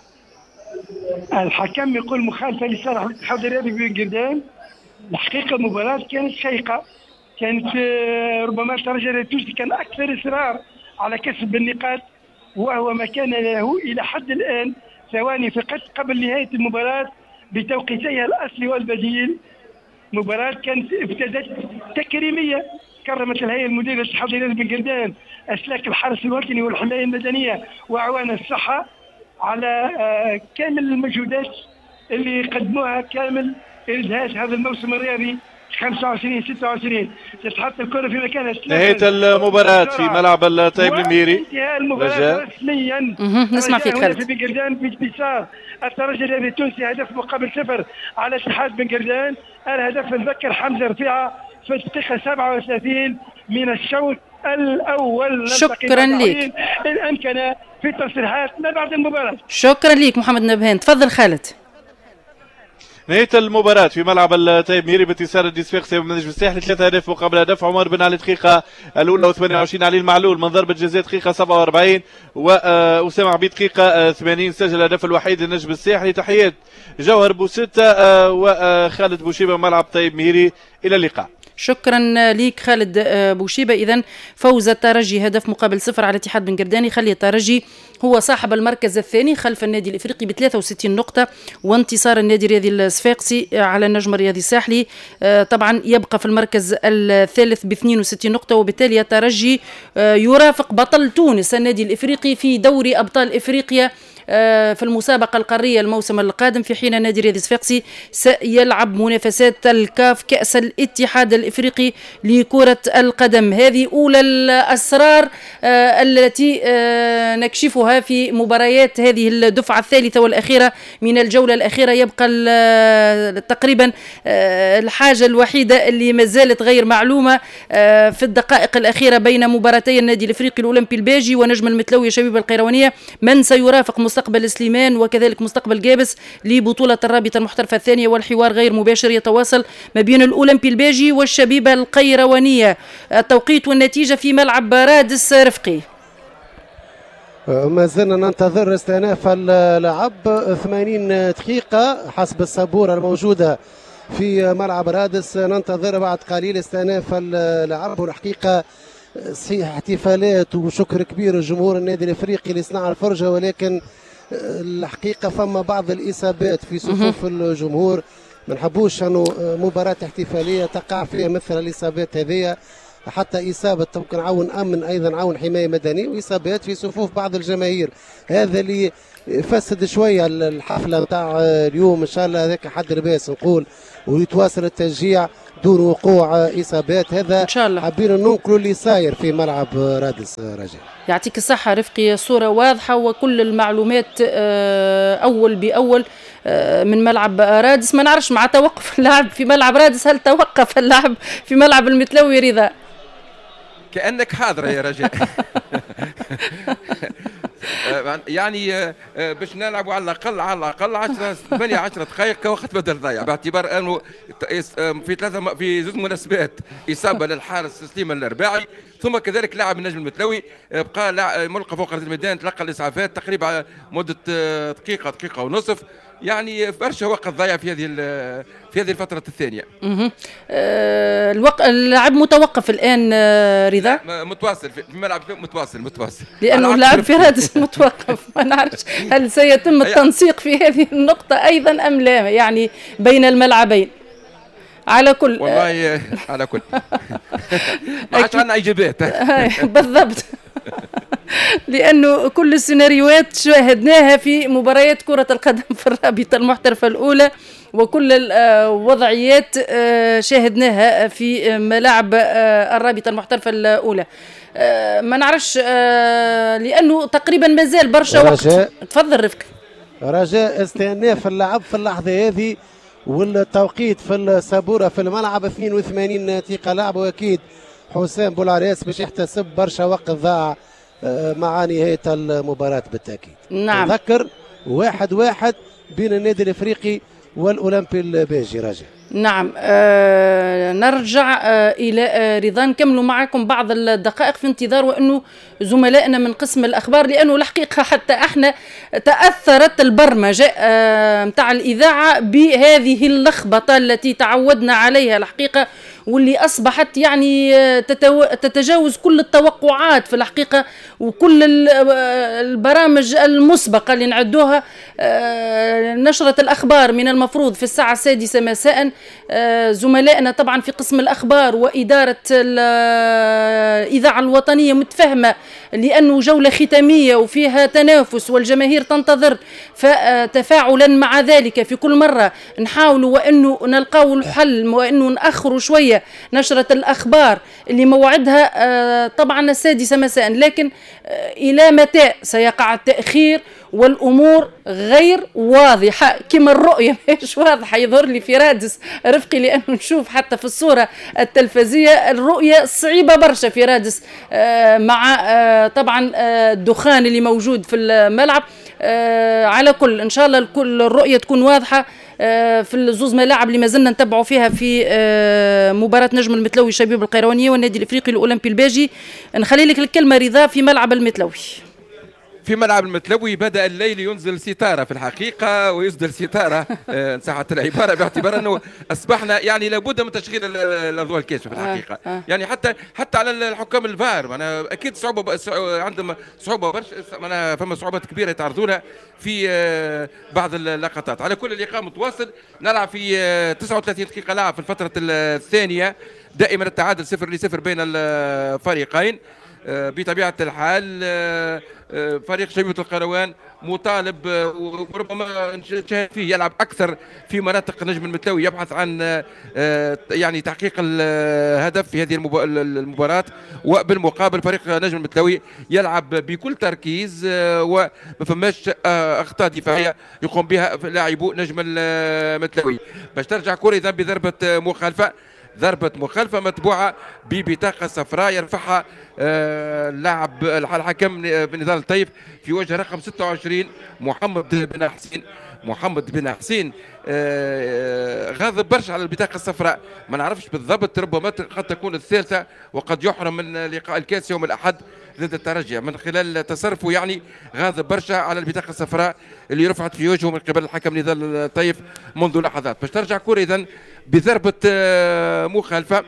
Speaker 6: الحكم يقول مخالفة لصالح الاتحاد الرياضي بنقردان. الحقيقة المباراة كانت شيقة كانت ربما الترجي التونسي كان أكثر إصرار على كسب النقاط وهو ما كان له إلى حد الآن. ثواني فقط قبل نهاية المباراة بتوقيتيها الأصلي والبديل. مباراة كانت ابتدت تكريمية كرمت الهيئة المديرة الاتحاد الرياضي بنقردان أسلاك الحرس الوطني والحماية المدنية وأعوان الصحة على كامل المجهودات اللي قدموها كامل إنهاء هذا الموسم الرياضي خمسة وعشرين ستة وعشرين. تتحط الكرة في مكانها
Speaker 4: نهاية المباراة في ملعب الطيب الميري.
Speaker 6: انتهاء المباراة رسميا.
Speaker 2: نسمع فيك خالد.
Speaker 6: في بنقردان بانتصار الترجي الرياضي التونسي هدف مقابل صفر على اتحاد بنقردان. الهدف الذكر حمزة رفيعة في الدقيقة سبعة وثلاثين من الشوط الأول.
Speaker 2: شكرا لك.
Speaker 6: إن أمكن في تصريحات ما بعد المباراة.
Speaker 2: شكرا لك محمد نبهان. تفضل خالد.
Speaker 4: نهاية المباراة في ملعب الطيب ميري بانتصار النادي الصفاقسي من النجم الساحلي ثلاثة أهداف مقابل هدف. عمر بن علي الدقيقة الأولى وثمانية وعشرين علي المعلول من ضربة جزاء دقيقة سبعة وأربعين وأسامة عبيد دقيقة ثمانين سجل الهدف الوحيد للنجم الساحلي. تحيات جوهر بوستة وخالد بوشيبة ملعب طيب ميري. إلى اللقاء.
Speaker 2: شكرا ليك خالد بوشيبة. إذن فوز الترجي هدف مقابل صفر على اتحاد بنقردان يخلي الترجي هو صاحب المركز الثاني خلف النادي الإفريقي ب ثلاثة وستين نقطة وانتصار النادي الرياضي الصفاقسي على النجم الرياضي الساحلي طبعا يبقى في المركز الثالث ب اثنين وستين نقطة وبالتالي الترجي يرافق بطل تونس النادي الإفريقي في دوري أبطال إفريقيا في المسابقة القارية الموسم القادم في حين نادي الرياضي الصفاقسي سيلعب منافسات الكاف كأس الاتحاد الإفريقي لكرة القدم. هذه أولى الأسرار التي نكشفها في مباريات هذه الدفعة الثالثة والأخيرة من الجولة الأخيرة. يبقى تقريبا الحاجة الوحيدة اللي ما زالت غير معلومة في الدقائق الأخيرة بين مباراتي النادي الإفريقي الأولمبي الباجي ونجم المتلوي شبيبة القيروانية من سيرافق مستقبل سليمان وكذلك مستقبل جابس لبطولة الرابطة المحترفة الثانية. والحوار غير مباشر يتواصل ما بين الأولمبي الباجي والشبيبة القيروانية. التوقيت والنتيجة في ملعب رادس رفقي.
Speaker 1: ما زلنا ننتظر استئناف اللعب ثمانين دقيقة حسب السبورة الموجودة في ملعب رادس. ننتظر بعد قليل استئناف اللعب والحقيقة صحيح احتفالات وشكر كبير لجمهور النادي الافريقي اللي صنع الفرجه، ولكن الحقيقه فما بعض الاصابات في صفوف الجمهور. ما نحبوش انه مباراه احتفاليه تقع فيها مثل الاصابات هذه، حتى اصابه ممكن عون امن ايضا عون حمايه مدني واصابات في صفوف بعض الجماهير. هذا اللي فسد شويه الحفله نتاع اليوم. ان شاء الله هذاك حد لباس نقول ويتواصل التشجيع دون وقوع اصابات. هذا
Speaker 2: ان شاء الله
Speaker 1: حابين ننقلوا اللي صاير في ملعب رادس. رجاء
Speaker 2: يعطيك الصحه رفقي، صوره واضحه وكل المعلومات اول باول من ملعب رادس. ما نعرفش مع توقف اللعب في ملعب رادس، هل توقف اللعب في ملعب المتلوي رضا؟
Speaker 3: كأنك حاضرة يا رجاء. يعني باش نلعبوا على الأقل على الأقل عشرة ثمانية عشرة دقائق كوقت بدل ضايع، باعتبار أنه في ثلاثة في زوج مناسبات إصابة للحارس سليم الأرباعي، ثم كذلك لاعب النجم المتلوي بقى ملقى فوق الميدان تلقى الإسعافات تقريبا مدة دقيقة دقيقة ونصف. يعني برشا وقت ضايع في هذه في هذه الفترة الثانية.
Speaker 2: اها أه الوقت اللعب متوقف الآن رضا؟
Speaker 3: متواصل في الملعب متواصل متواصل
Speaker 2: لأنه اللعب في رادس متوقف. ما نعرفش هل سيتم التنسيق في هذه النقطة أيضا أم لا، يعني بين الملعبين؟ على كل
Speaker 3: والله على كل ما عادش عندنا إجابات.
Speaker 2: بالضبط. لأنه كل السيناريوهات شاهدناها في مباريات كرة القدم في الرابطة المحترفة الأولى، وكل الوضعيات شاهدناها في ملاعب الرابطة المحترفة الأولى. ما نعرفش لأنه تقريبا مازال برشا وقت. تفضل رفقي.
Speaker 1: رجاء استئناف اللعب في اللحظة هذه والتوقيت في السابورة في الملعب اثنين وثمانين دقيقة لعب، وأكيد حسام بولعريس باش يحتسب برشا وقت ضاع مع نهاية المباراة بالتأكيد.
Speaker 2: نعم.
Speaker 1: نذكر واحد واحد بين النادي الافريقي والاولمبي الباجي. رجاء
Speaker 2: نعم. آه نرجع آه إلى آه رضا، نكملوا معكم بعض الدقائق في انتظار وأنه زملائنا من قسم الأخبار، لأنه الحقيقة حتى احنا تأثرت البرمجة آه متاع الإذاعة بهذه اللخبطة التي تعودنا عليها الحقيقة، واللي أصبحت يعني تتجاوز كل التوقعات في الحقيقة، وكل البرامج المسبقة اللي نعدوها. نشرة الأخبار من المفروض في الساعة السادسة مساء، زملائنا طبعا في قسم الأخبار وإدارة الإذاعة الوطنية متفهمة لأنه جولة ختامية وفيها تنافس والجماهير تنتظر، فتفاعلا مع ذلك في كل مرة نحاولوا وأنه نلقاو الحل وأنه نأخروا شوية نشرة الأخبار اللي موعدها طبعا السادسة مساء، لكن إلى متى سيقع التأخير والأمور غير واضحة كما الرؤية مش واضحة. يظهر لي في رادس رفقي لأنه نشوف حتى في الصورة التلفزية الرؤية صعيبة برشا في رادس مع طبعا الدخان اللي موجود في الملعب. على كل إن شاء الله الكل الرؤية تكون واضحة في الزوز ملاعب اللي ما زلنا نتبعوا فيها في مباراة نجم المتلوي شبيب القيروانية والنادي الافريقي الاولمبي الباجي. نخلي لك الكلمة رضا في ملعب المتلوي.
Speaker 3: في ملعب المتلوي بدأ الليل ينزل ستارة في الحقيقة ويصدر ستارة إن صحت العبارة، باعتبار أنه أصبحنا يعني لابد من تشغيل الأضواء الكاشفة في الحقيقة. آه آه. يعني حتى حتى على الحكام الفار أنا أكيد صعوبة عندهم صعوبة برشا، أنا فما صعوبات كبيرة يتعرضونها في بعض اللقطات. على كل اللقاء متواصل نلعب في تسعة وثلاثين دقيقة لعب في الفترة الثانية، دائما التعادل صفر لصفر بين الفريقين. بطبيعة الحال فريق شبيبة القيروان مطالب وربما نشاهد فيه يلعب أكثر في مناطق نجم المتلوي، يبحث عن يعني تحقيق الهدف في هذه المباراة، وبالمقابل فريق نجم المتلوي يلعب بكل تركيز وما فماش أخطاء دفاعية يقوم بها لاعبو نجم المتلوي. باش ترجع كورة إذا بضربة مخالفة، ضربة مخالفة متبوعة ببطاقة صفراء يرفعها اللاعب آه الحكم بنضال الطيف في وجه رقم ستة وعشرين محمد بن حسين. محمد بن حسين آه غاضب برشا على البطاقة الصفراء، ما نعرفش بالضبط، ربما قد تكون الثالثة وقد يحرم من لقاء الكاس يوم الأحد ضد الترجي من خلال تصرفه، يعني غاضب برشا على البطاقة الصفراء اللي رفعت في وجهه من قبل الحكم نضال الطيف منذ لحظات. باش ترجع كورة إذن بضربة مخالفة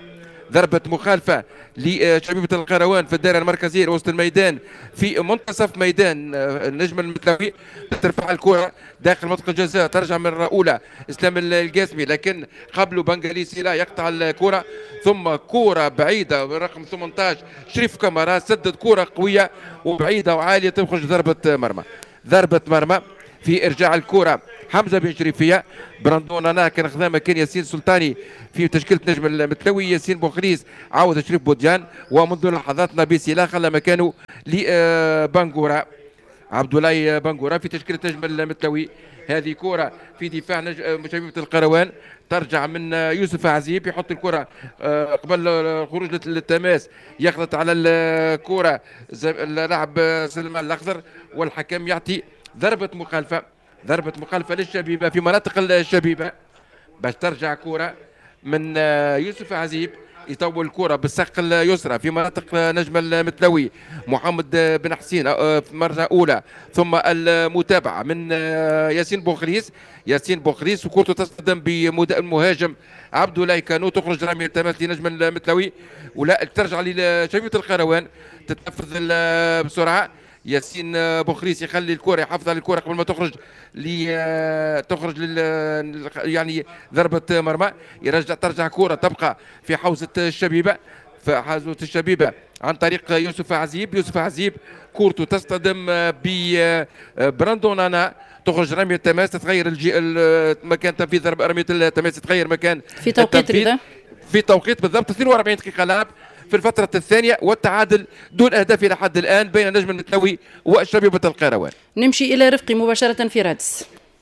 Speaker 3: ضربة مخالفة لشبيبة القروان في الدائرة المركزية وسط الميدان في منتصف ميدان النجم المتلوي. ترفع الكرة داخل منطقة الجزاء، ترجع من الأولى إسلام القاسمي، لكن قبله بنغاليسي لا يقطع الكرة، ثم كرة بعيدة رقم ثمانية عشر شريف كامارا سدد كرة قوية وبعيدة وعالية تخرج ضربة مرمى. ضربة مرمى في ارجاع الكره حمزه بن شريفيه. براندون انا كان خذا مكان ياسين سلطاني في تشكيله نجم المتلوي. ياسين بوخريس عاود شريف بوديان، ومنذ لحظات نبي سلا خلى مكانه لبانغورا عبد الله بانغورا في تشكيله نجم المتلوي. هذه كره في دفاع شبيبه القروان، ترجع من يوسف عزيب يحط الكره قبل خروج للتماس، يخلط على الكره اللاعب سلمان الاخضر، والحكم يعطي ضربة مخالفة. ضربة مخالفة للشبيبة في مناطق الشبيبة باش ترجع كرة من يوسف عزيب يطول الكرة بالساق اليسرى في مناطق نجم المتلوي. محمد بن حسين في مرة أولى، ثم المتابعة من ياسين بوخريس. ياسين بوخريس وكرته تصطدم بالمهاجم عبد الله كانو، تخرج رمية التماس لنجم المتلوي ولا ترجع لشبيبة القروان تتنفذ بسرعة. ياسين بوخريس يخلي الكره يحافظ على الكره قبل ما تخرج لي تخرج لل يعني ضربه مرمى. يرجع ترجع كره تبقى في حوزه الشبيبه في حوزه الشبيبه عن طريق يوسف عزيب. يوسف عزيب كورته تصطدم ببراندونانا، تخرج رميه التماس، تتغير الجي... مكان تنفيذ رميه التماس، تتغير مكان
Speaker 2: في توقيت رضا
Speaker 3: في توقيت بالضبط اثنين وأربعين دقيقه لعب في الفترة الثانية، والتعادل دون أهداف إلى حد الآن بين النجم المتلوي وشبيبة القروان.
Speaker 2: نمشي إلى رفقي مباشرة في رادس.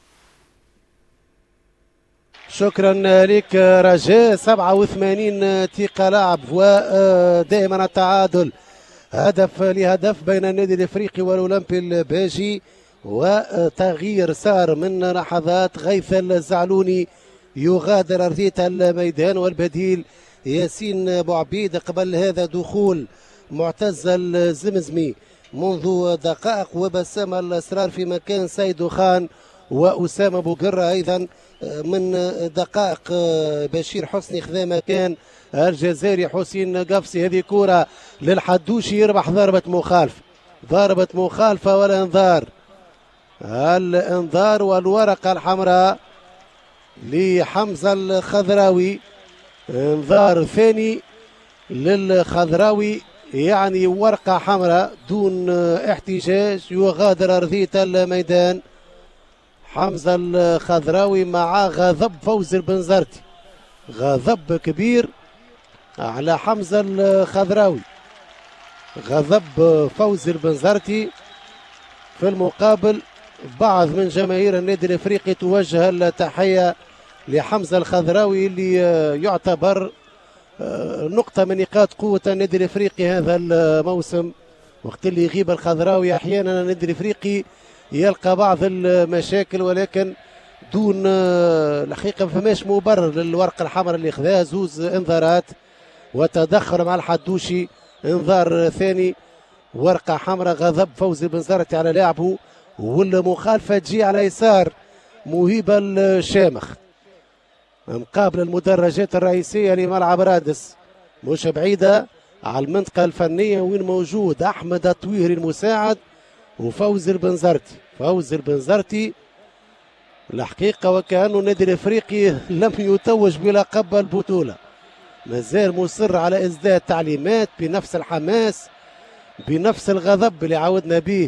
Speaker 1: شكرا لك رجاء. سبعة وثمانين دقيقة لعب ودائما التعادل هدف لهدف بين النادي الافريقي والاولمبي الباجي، وتغيير صار من لحظات. غيث الزعلوني يغادر ارضيه الميدان، والبديل ياسين بوعبيد. قبل هذا دخول معتز الزمزمي منذ دقائق، وبسام الاسرار في مكان سيد خان، واسامه بوقره ايضا من دقائق. بشير حسني خذا مكان الجزائري حسين قفصي. هذه كرة للحدوشي يربح ضربة مخالفة، ضربة مخالفة والانذار. الانذار والورقة الحمراء لحمزة الخضراوي، انذار ثاني للخضراوي، يعني ورقة حمراء دون احتجاج، يغادر أرضية الميدان. حمزة الخضراوي مع غضب فوز البنزرتي، غضب كبير على حمزة الخضراوي، غضب فوز البنزرتي. في المقابل بعض من جماهير النادي الافريقي توجه التحية لحمزة الخضراوي اللي يعتبر نقطة من نقاط قوة النادي الافريقي هذا الموسم. وقت اللي يغيب الخضراوي احيانا النادي الافريقي يلقى بعض المشاكل، ولكن دون الحقيقة ما فماش مبرر للورقة الحمراء اللي خذاها. زوز انذارات وتدخل مع الحدوشي، انذار ثاني، ورقة حمراء، غضب فوزي البنزرتي على لاعبه، والمخالفة تجي على يسار مهيبة الشامخ مقابل المدرجات الرئيسية لملعب رادس، مش بعيدة على المنطقة الفنية وين موجود أحمد الطويري المساعد وفوز البنزرتي. فوز البنزرتي الحقيقة وكأنه النادي الافريقي لم يتوج بلقب البطولة، مازال مصر على إصدار تعليمات بنفس الحماس بنفس الغضب اللي عودنا به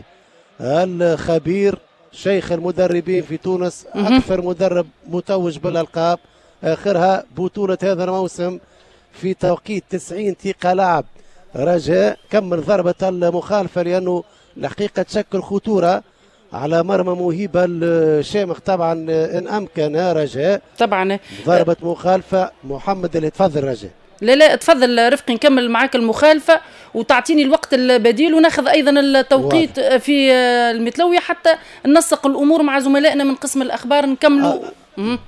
Speaker 1: الخبير شيخ المدربين في تونس، أكثر مدرب متوج بالألقاب، آخرها بطولة هذا الموسم في توقيت تسعين دقيقة لعب. رجاء كمل ضربة المخالفة لأنه الحقيقة تشكل خطورة على مرمى مهيبة الشامخ طبعا إن أمكن. رجاء
Speaker 2: طبعا
Speaker 1: ضربة مخالفة. محمد اللي تفضل رجاء.
Speaker 2: لا لا تفضل رفقي نكمل معاك المخالفة وتعطيني الوقت البديل، وناخذ أيضا التوقيت واضح في المتلوية حتى ننسق الأمور مع زملائنا من قسم الأخبار نكملوا.
Speaker 1: أه.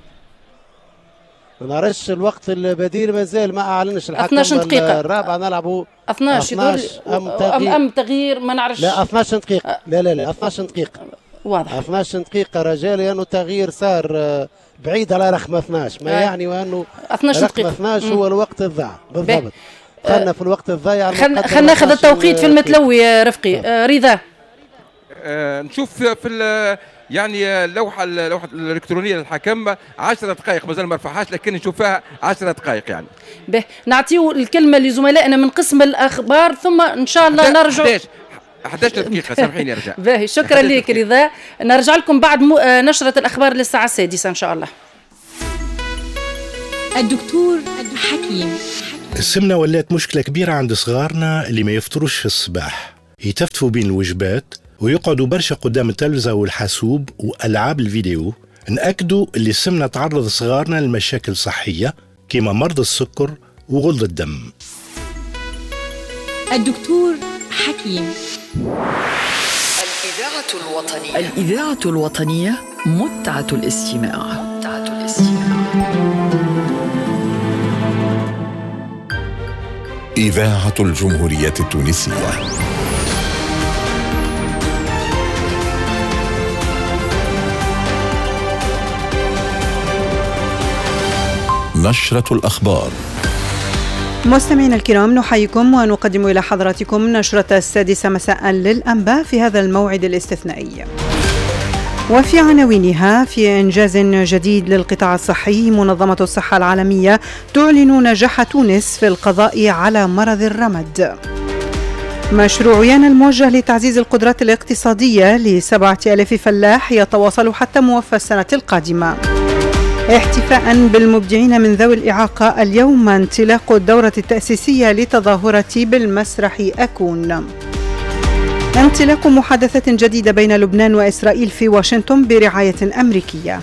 Speaker 1: ما نعرفش الوقت البديل مازال ما أعلنش الحكم.
Speaker 2: اثناش دقيقة
Speaker 1: الرابعة نلعبوا
Speaker 2: اثناش
Speaker 1: أم
Speaker 2: تغيير أم تغيير ما نعرفش.
Speaker 1: لا اثناش دقيقة. لا لا لا اثناش دقيقة
Speaker 2: واضح.
Speaker 1: اثناش دقيقة رجال، لأنه تغيير صار بعيد على رقم اثناش، ما
Speaker 2: آه.
Speaker 1: يعني وانه
Speaker 2: اثناش
Speaker 1: رقم
Speaker 2: دقيقة.
Speaker 1: اثناش
Speaker 2: مم.
Speaker 1: هو الوقت الضاع بالضبط. خلنا في الوقت الضايع.
Speaker 2: خلينا ناخذ التوقيت في المتلوي يا رفقي. آه. رضا
Speaker 3: آه نشوف في يعني اللوحه اللوحه الالكترونيه للحكم عشر دقائق مازال ما رفعهاش، لكن نشوفها عشر دقائق يعني.
Speaker 2: به نعطيو الكلمه لزملائنا من قسم الاخبار ثم ان شاء الله نرجع.
Speaker 3: أحد عشر دقيقه سامحيني ارجع.
Speaker 2: باهي شكرا لك رضا، نرجع لكم بعد م... نشره الاخبار للساعه السادسه ان شاء الله.
Speaker 7: الدكتور حكيم.
Speaker 8: السمنه ولات مشكله كبيره عند صغارنا اللي ما يفطروش في الصباح، يتفتفوا بين الوجبات ويقعدوا برشا قدام التلفزة والحاسوب وألعاب الفيديو. نأكدوا اللي السمنة تعرض صغارنا لمشاكل صحية كما مرض السكر وغلظ الدم.
Speaker 7: الدكتور حكيم.
Speaker 9: الإذاعة الوطنية. الإذاعة الوطنية متعة الاستماع. متعة الاستماع.
Speaker 10: إذاعة الجمهورية التونسية. نشرة الأخبار.
Speaker 11: مستمعينا الكرام، نحييكم ونقدم إلى حضراتكم نشرة السادسة مساء للأنباء في هذا الموعد الاستثنائي. وفي عناوينها: في إنجاز جديد للقطاع الصحي، منظمة الصحة العالمية تعلن نجاح تونس في القضاء على مرض الرمد. مشروع يانا الموجه لتعزيز القدرات الاقتصادية لسبعة آلاف فلاح يتواصل حتى موفى السنة القادمة. احتفاء بالمبدعين من ذوي الإعاقة، اليوم انطلاق الدورة التأسيسية لتظاهرة بالمسرح أكون. انطلاق محادثة جديدة بين لبنان وإسرائيل في واشنطن برعاية أمريكية.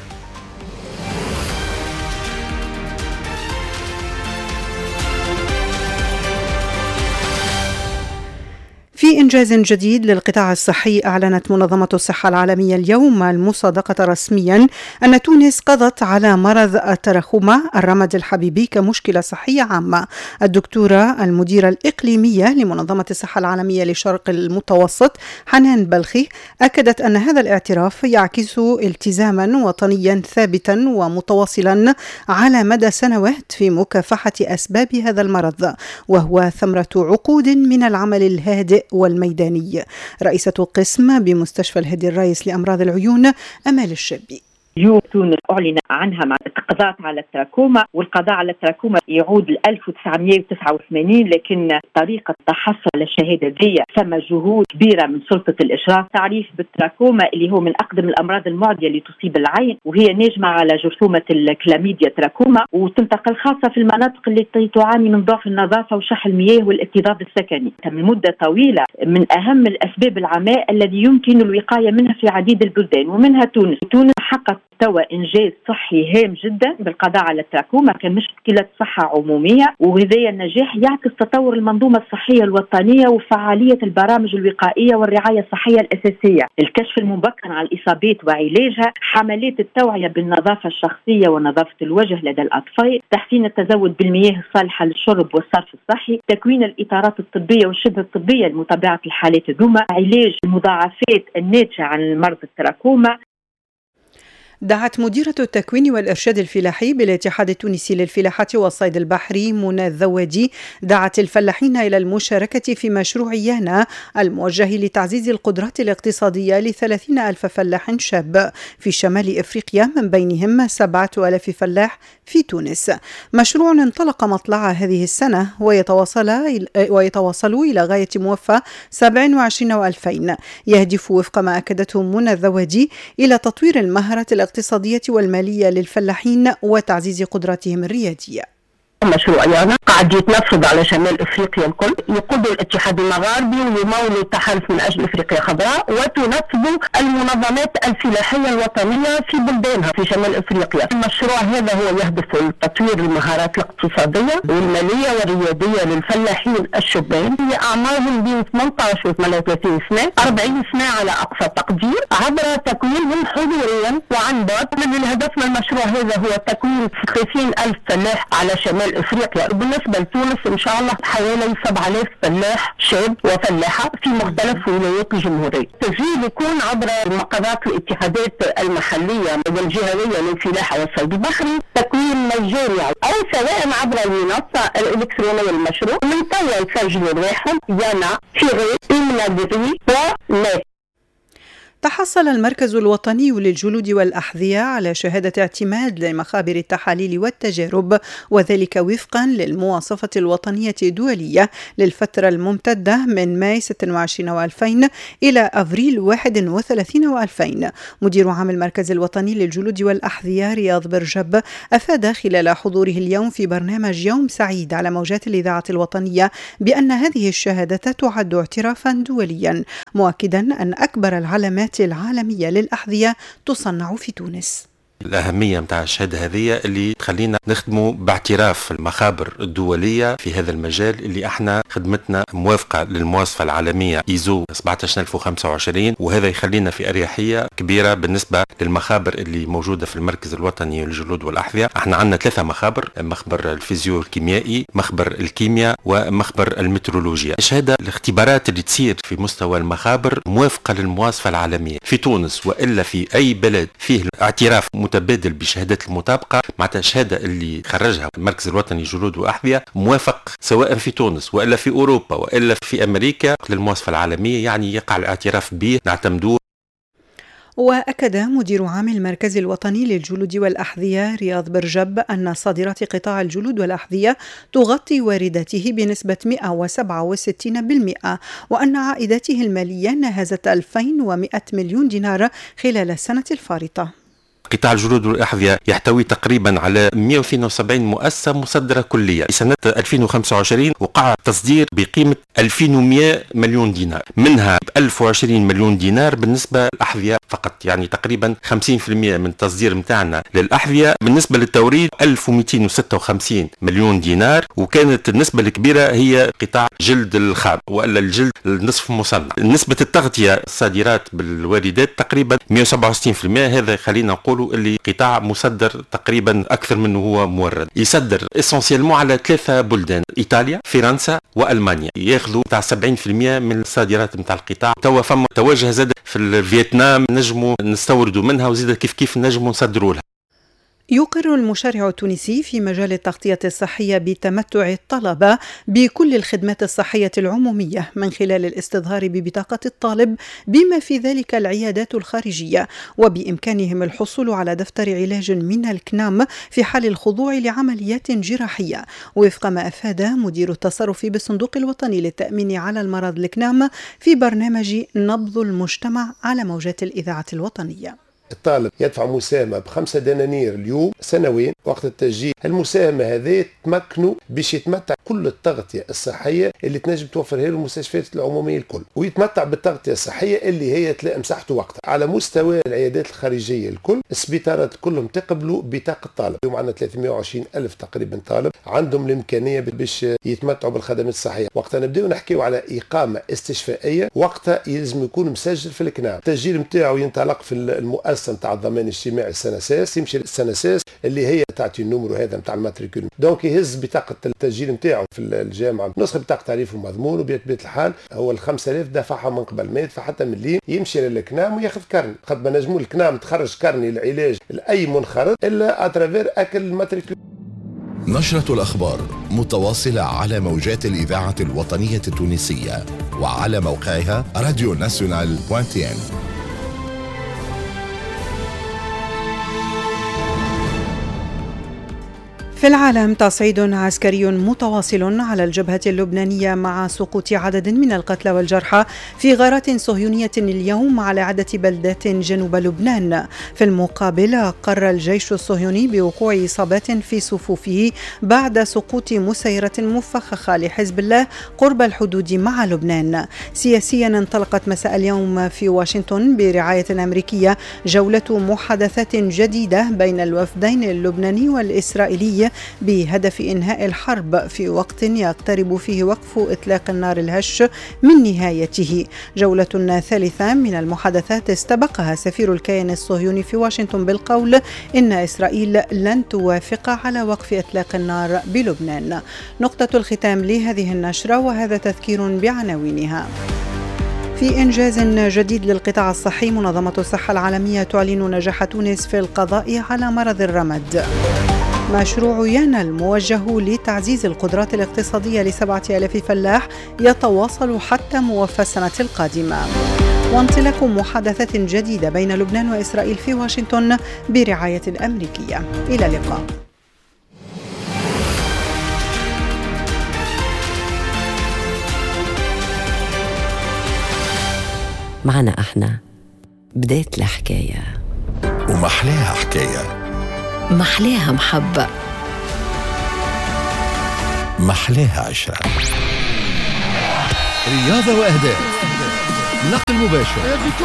Speaker 11: في إنجاز جديد للقطاع الصحي، أعلنت منظمة الصحة العالمية اليوم المصادقة رسميا أن تونس قضت على مرض التراخوما الرمد الحبيبي كمشكلة صحية عامة. الدكتورة المديرة الإقليمية لمنظمة الصحة العالمية للشرق المتوسط حنان بلخي أكدت أن هذا الاعتراف يعكس التزاما وطنيا ثابتا ومتواصلا على مدى سنوات في مكافحة أسباب هذا المرض، وهو ثمرة عقود من العمل الهادئ والميداني. رئيسة قسم بمستشفى الهادي الرايس لأمراض العيون أمال الشابي:
Speaker 12: اليوم تونس أعلن عنها مع القضاء على التراكوما، والقضاء على التراكوما يعود ل ألف وتسعمائة وتسعة وثمانين، لكن طريقة التحصل على الشهادة دي ثم جهود كبيرة من سلطة الإشراف. تعريف بالتراكوما اللي هو من أقدم الأمراض المعدية اللي تصيب العين، وهي ناجمة على جرثومة الكلاميديا تراكوما، وتنتقل خاصة في المناطق اللي تعاني من ضعف النظافة وشح المياه والاكتظاظ السكني. من مدة طويلة من أهم الأسباب العماء الذي يمكن الوقاية منها في عديد البلدان ومنها تونس. تونس حققت توا إنجاز صحي هام جدا بالقضاء على التراكوما كمشكلة صحة عمومية، وهذا النجاح يعكس تطور المنظومة الصحية الوطنية وفعالية البرامج الوقائية والرعاية الصحية الأساسية، الكشف المبكر على الإصابات وعلاجها، حملات التوعية بالنظافة الشخصية ونظافة الوجه لدى الأطفال، تحسين التزود بالمياه الصالحة للشرب والصرف الصحي، تكوين الإطارات الطبية والشبه الطبية لمتابعة الحالات الذوما، علاج المضاعفات الناتجة عن مرض التراكوما.
Speaker 11: دعت مديرة التكوين والإرشاد الفلاحي بالاتحاد التونسي للفلاحة والصيد البحري منى الذوادي دعت الفلاحين إلى المشاركة في مشروع يانا الموجه لتعزيز القدرات الاقتصادية لثلاثين ألف فلاح شاب في شمال إفريقيا، من بينهم سبعة آلاف فلاح في تونس. مشروع انطلق مطلع هذه السنة ويتواصل ويتواصل إلى غاية موفى سبعة وعشرين وألفين، يهدف وفق ما أكدته منى الذوادي إلى تطوير المهارات الاقتصادية والمالية للفلاحين وتعزيز قدراتهم الريادية.
Speaker 13: مشروع يانا قاعد يتنفذ على شمال افريقيا الكل، يقود الاتحاد المغاربي ويمول التحالف من اجل افريقيا خضراء، وتنفذ المنظمات الفلاحيه الوطنيه في بلدانها في شمال افريقيا. المشروع هذا هو يهدف لتطوير المهارات الاقتصاديه والماليه والرياديه للفلاحين الشبان في اعمارهم بين ثمانية عشر و ثمانية وثلاثين سنه، أربعين سنه على اقصى تقدير، عبر تكوينهم حضوريا وعن بعد. من الهدف من المشروع هذا هو تكوين خمسين ألف فلاح على شمال افريقيا، وبالنسبه لتونس ان شاء الله حوالي سبعة آلاف فلاح شاب وفلاحه في مختلف ولايات الجمهوريه. التسجيل يكون عبر مقرات الاتحادات المحليه والجهويه للفلاحه والصيد البحري، تكوين مجاني او سواء عبر المنصه الالكترونيه للمشروع. من توا يسجلوا رواحهم يانا تيغي إمنادري ونت.
Speaker 11: تحصل المركز الوطني للجلود والأحذية على شهادة اعتماد لمخابر التحاليل والتجارب، وذلك وفقا للمواصفة الوطنية الدولية للفترة الممتدة من ماي ستة وعشرين وألفين إلى أفريل واحد وثلاثين وألفين. مدير عام المركز الوطني للجلود والأحذية رياض برجب أفاد خلال حضوره اليوم في برنامج يوم سعيد على موجات الإذاعة الوطنية بأن هذه الشهادة تعد اعترافا دوليا، مؤكدا أن أكبر العلامات العالمية للأحذية تصنع في تونس.
Speaker 14: الأهمية متاع الشهادة هذه اللي تخلينا نخدموا باعتراف المخابر الدولية في هذا المجال، اللي احنا خدمتنا موافقة للمواصفة العالمية إيزو سبعة عشر ألف وخمسة وعشرين، وهذا يخلينا في أريحية كبيرة بالنسبة للمخابر اللي موجودة في المركز الوطني للجلود والأحذية. احنا عندنا ثلاثة مخابر، مخبر الفيزيو الكيميائي، مخبر الكيمياء، ومخبر المترولوجيا. الشهادة الاختبارات اللي تصير في مستوى المخابر موافقة للمواصفة العالمية في تونس وإلا في أي بلد فيه اعتراف متبادل بشهادة المطابقة، معناتها الشهادة اللي خرجها المركز الوطني للجلود والأحذية موافق سواء في تونس وإلا في أوروبا وإلا في أمريكا للمواصفة العالمية، يعني يقع الاعتراف به نعتمدوه.
Speaker 11: وأكد مدير عام المركز الوطني للجلود والأحذية رياض برجب أن صادرات قطاع الجلود والأحذية تغطي وارداته بنسبة مئة وسبعة وستين بالمئة، وأن عائداته المالية ناهزت ألفين ومئة مليون دينار خلال السنة الفارطة.
Speaker 14: قطاع الجلود والأحذية يحتوي تقريبا على مئة واثنين وسبعين مؤسسة مصدرة كلية. في سنة ألفين وخمسة وعشرين وقع تصدير بقيمة ألفين ومئة مليون دينار، منها ألف وعشرين مليون دينار بالنسبة للأحذية فقط، يعني تقريبا خمسين بالمئة من التصدير متاعنا للأحذية. بالنسبة للتوريد ألف ومئتين وستة وخمسين مليون دينار، وكانت النسبة الكبيرة هي قطاع جلد الخام وإلا الجلد النصف مصنع. نسبة التغطية الصادرات بالواردات تقريبا مئة وسبعة وستين بالمئة، هذا خلينا نقول اللي قطاع مصدر تقريبا اكثر منه هو مورد. يصدر اسونسيالمون على ثلاثه بلدان، ايطاليا، فرنسا والمانيا، ياخذوا تاع سبعين بالمئة من الصادرات نتاع القطاع. توا فما توجه زاد في فيتنام نجموا نستوردوا منها، وزيد كيف كيف نجموا نصدروا لها.
Speaker 11: يقر المشرع التونسي في مجال التغطية الصحية بتمتع الطلبة بكل الخدمات الصحية العمومية من خلال الاستظهار ببطاقة الطالب، بما في ذلك العيادات الخارجية، وبإمكانهم الحصول على دفتر علاج من الكنام في حال الخضوع لعمليات جراحية، وفق ما أفاد مدير التصرف بالصندوق الوطني للتأمين على المرض الكنام في برنامج نبض المجتمع على موجات الإذاعة الوطنية.
Speaker 15: الطالب يدفع مساهمة بخمسة دنانير اليوم سنويا وقت التسجيل. المساهمة هذه تمكنوا باش يتمتع كل التغطية الصحية اللي تنجم توفرها له المستشفيات العمومية الكل، ويتمتع بالتغطية الصحية اللي هي تلاقي مساحته وقتها. على مستوى العيادات الخارجية الكل، السبيطارات كلهم تقبلوا بطاقة طالب. اليوم عندنا ثلاثمئة وعشرين ألف تقريبا طالب عندهم الإمكانية باش يتمتعوا بالخدمات الصحية. وقتها نبداو نحكيو على إقامة استشفائية، وقتها يلزم يكون مسجل في الكنام. التسجيل نتاعو ينطلق في المؤسسة نتاع الضمان الاجتماعي السنساس، يمشي للسنساس اللي هي تعطي النمر هذا نتاع الماتريكول، دونك يهز بطاقه التسجيل نتاعو في الجامعه، نسخه بطاقه تعريف ومضمون، وبطبيعه الحال هو ال خمسة آلاف دفعها من قبل، ما يدفع حتى مليم، يمشي للكنام وياخذ كارن. قد ما نجموا الكنام تخرج كارني للعلاج لاي منخرط الا اترافير اكل الماتريكول.
Speaker 10: نشرة الأخبار متواصلة على موجات الإذاعة الوطنية التونسية وعلى موقعها راديو ناسيونال دوت تي ان.
Speaker 11: في العالم، تصعيد عسكري متواصل على الجبهة اللبنانية مع سقوط عدد من القتلى والجرحى في غارات صهيونية اليوم على عدة بلدات جنوب لبنان. في المقابل، أقر الجيش الصهيوني بوقوع إصابات في صفوفه بعد سقوط مسيرة مفخخة لحزب الله قرب الحدود مع لبنان. سياسيا، انطلقت مساء اليوم في واشنطن برعاية أمريكية جولة محادثات جديدة بين الوفدين اللبناني والإسرائيلي الإسرائيلي بهدف إنهاء الحرب في وقت يقترب فيه وقف إطلاق النار الهش من نهايته. جولة ثالثة من المحادثات استبقها سفير الكيان الصهيوني في واشنطن بالقول إن إسرائيل لن توافق على وقف إطلاق النار بلبنان. نقطة الختام لهذه النشرة وهذا تذكير بعناوينها. في إنجاز جديد للقطاع الصحي، منظمة الصحة العالمية تعلن نجاح تونس في القضاء على مرض الرمد. مشروع يانا الموجه لتعزيز القدرات الاقتصادية لسبعة آلاف فلاح يتواصل حتى موفى السنة القادمة. وانطلاق محادثات جديدة بين لبنان وإسرائيل في واشنطن برعاية الأمريكية. إلى اللقاء.
Speaker 16: معنا احنا بداية الحكاية
Speaker 10: ومحلاها حكاية،
Speaker 16: محلاها محبة،
Speaker 10: محلاها عشرة.
Speaker 17: رياضة وأهداف، نقل مباشر،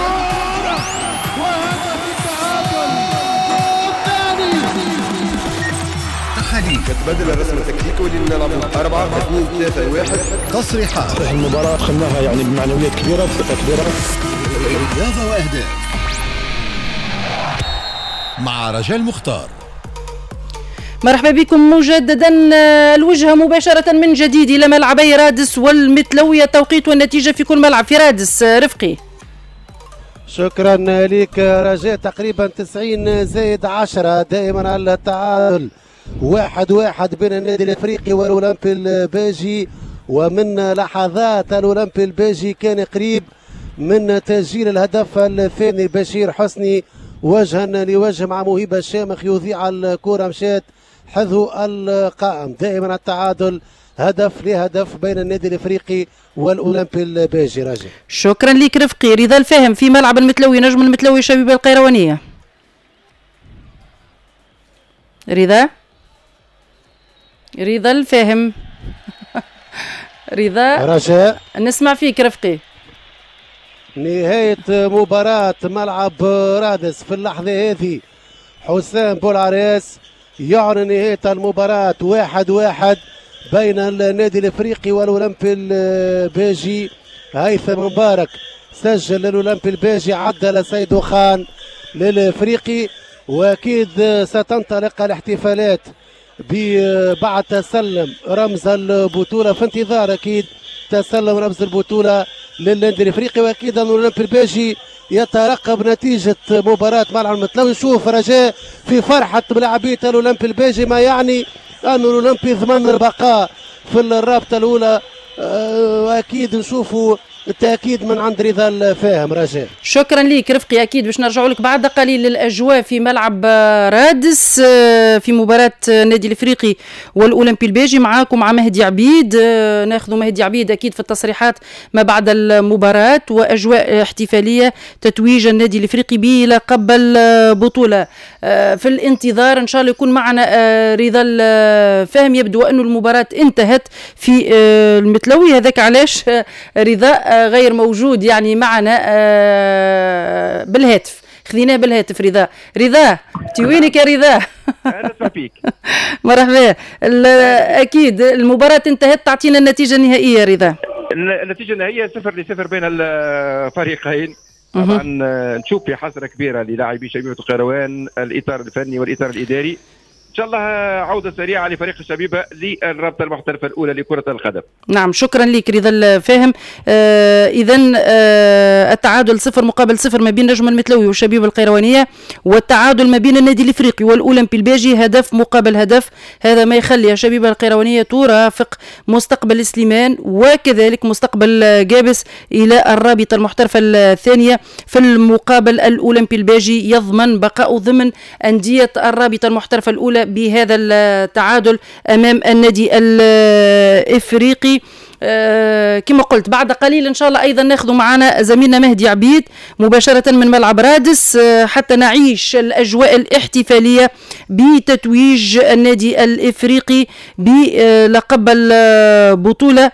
Speaker 17: تحاليل،
Speaker 18: كتبدل الرسم التكتيكي واللي نلعب أربعة اثنين ثلاثة واحد،
Speaker 17: تصريحات.
Speaker 19: المباراة خلناها يعني بمعنويات كبيرة بثقة كبيرة.
Speaker 17: رياضة وأهداف مع رجال مختار.
Speaker 2: مرحبا بكم مجددا، الوجهة مباشرة من جديد إلى ملعبي رادس والمتلوية. التوقيت والنتيجة في كل ملعب. في رادس رفقي.
Speaker 1: شكرا لك رجاء. تقريبا تسعين زائد عشرة دائما على التعادل، واحد واحد بين النادي الافريقي والاولمبي الباجي. ومن لحظات الاولمبي الباجي كان قريب من تسجيل الهدف الثاني. بشير حسني وجها لوجه مع موهبه الشامخ يذيع الكره، مشات حذو القائم. دائما التعادل هدف لهدف بين النادي الافريقي والاولمبي الباجي. راجع
Speaker 2: شكرا لك رفقي. رضا الفاهم في ملعب المتلوي، نجم المتلوي شبيبه القيروانيه. رضا رضا الفاهم رضا
Speaker 1: رجاء
Speaker 2: نسمع فيك رفقي.
Speaker 1: نهاية مباراة ملعب رادس في اللحظة هذه. حسام بولعراس يعلن نهاية المباراة واحد واحد بين النادي الافريقي والاولمبي الباجي. هيثم مبارك سجل للاولمبي الباجي، عدل سيدو خان للافريقي. واكيد ستنطلق الاحتفالات بعد تسلم رمز البطولة، في انتظار اكيد تسلم رمز البطولة للنادي الافريقي. واكيد ان الاولمبي الباجي يترقب نتيجة مباراة ملعب المتلوي. شوف رجاء في فرحة ملاعبية الاولمبي الباجي، ما يعني أن الأولمبي ضمن البقاء في الرابطة الأولى. وأكيد نشوفوا التأكيد من عند رضا الفاهم. رجاء
Speaker 2: شكرا لك رفقي. أكيد باش نرجعوا لك بعد قليل للأجواء في ملعب رادس في مباراة النادي الإفريقي والأولمبي الباجي. معاكم مع مهدي عبيد، ناخذ مهدي عبيد أكيد في التصريحات ما بعد المباراة وأجواء احتفالية تتويج النادي الإفريقي بلقب البطولة. في الانتظار إن شاء الله يكون معنا رضا الفاهم. يبدو أن المباراة انتهت في المتلوي، هذاك علاش رضا غير موجود يعني معنا بالهاتف. خذيناه بالهاتف. رضا رضا انت وينك يا رضا؟
Speaker 20: انا فيك.
Speaker 2: مرحبا. اكيد المباراه انتهت، تعطينا النتيجه النهائيه رضا.
Speaker 20: النتيجه النهائيه صفر لصفر بين الفريقين. طبعا نشوف في حسره كبيره للاعبي شبيبه القيروان، الاطار الفني والاطار الاداري. ان شاء الله عوده سريعه لفريق الشبيبه للرابطه المحترفه الاولى لكره القدم.
Speaker 2: نعم شكرا لك رضا الفاهم. آه اذا آه التعادل صفر مقابل صفر ما بين نجم المتلوي والشبيبه القيروانيه، والتعادل ما بين النادي الافريقي والاولمبي الباجي هدف مقابل هدف. هذا ما يخلي الشبيبه القيروانيه ترافق مستقبل سليمان وكذلك مستقبل جابس الى الرابطه المحترفه الثانيه. في المقابل الاولمبي الباجي يضمن بقاء ضمن انديه الرابطه المحترفه الاولى بهذا التعادل أمام النادي الإفريقي. آه كما قلت بعد قليل إن شاء الله أيضا ناخذ معنا زميلنا مهدي عبيد مباشرة من ملعب رادس آه حتى نعيش الأجواء الاحتفالية بتتويج النادي الإفريقي بلقب البطولة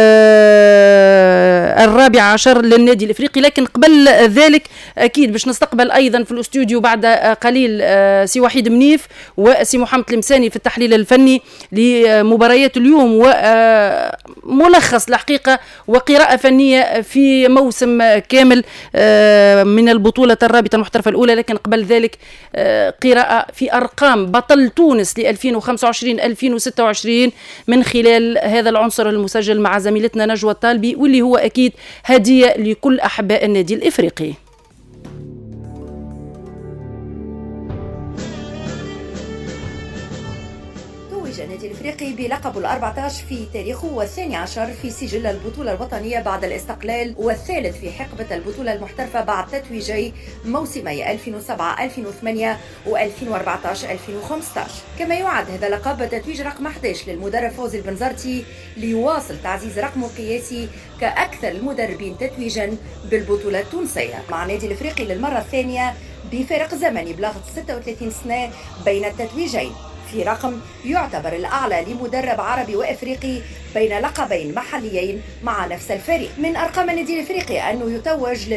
Speaker 2: الرابع عشر للنادي الإفريقي. لكن قبل ذلك أكيد باش نستقبل أيضا في الاستوديو بعد قليل سي وحيد منيف وسي محمد المساني في التحليل الفني لمباريات اليوم وملخص الحقيقة وقراءة فنية في موسم كامل من البطولة الرابطة المحترفة الأولى. لكن قبل ذلك قراءة في أرقام بطل تونس ل ألفين وخمسة وعشرين ألفين وستة وعشرين من خلال هذا العنصر المسجل مع زميلتنا نجوى الطالبي، واللي هو أكيد هدية لكل أحباء النادي الإفريقي.
Speaker 21: النادي الإفريقي بلقب الأربعة عشر في تاريخه والثاني عشر في سجل البطولة الوطنية بعد الاستقلال، والثالث في حقبة البطولة المحترفة بعد تتويجي موسمي ألفين وسبعة ألفين وثمانية وألفين وأربعة عشر ألفين وخمسة عشر. كما يعد هذا اللقب تتويج رقم أحد عشر للمدرب فوزي البنزرتي ليواصل تعزيز رقمه القياسي كأكثر المدربين تتويجا بالبطولة التونسية مع النادي الإفريقي للمرة الثانية بفارق زمني بلغة ستة وثلاثين سنة بين التتويجين، في رقم يعتبر الأعلى لمدرب عربي وإفريقي بين لقبين محليين مع نفس الفريق. من أرقام النادي الإفريقي أنه يتوج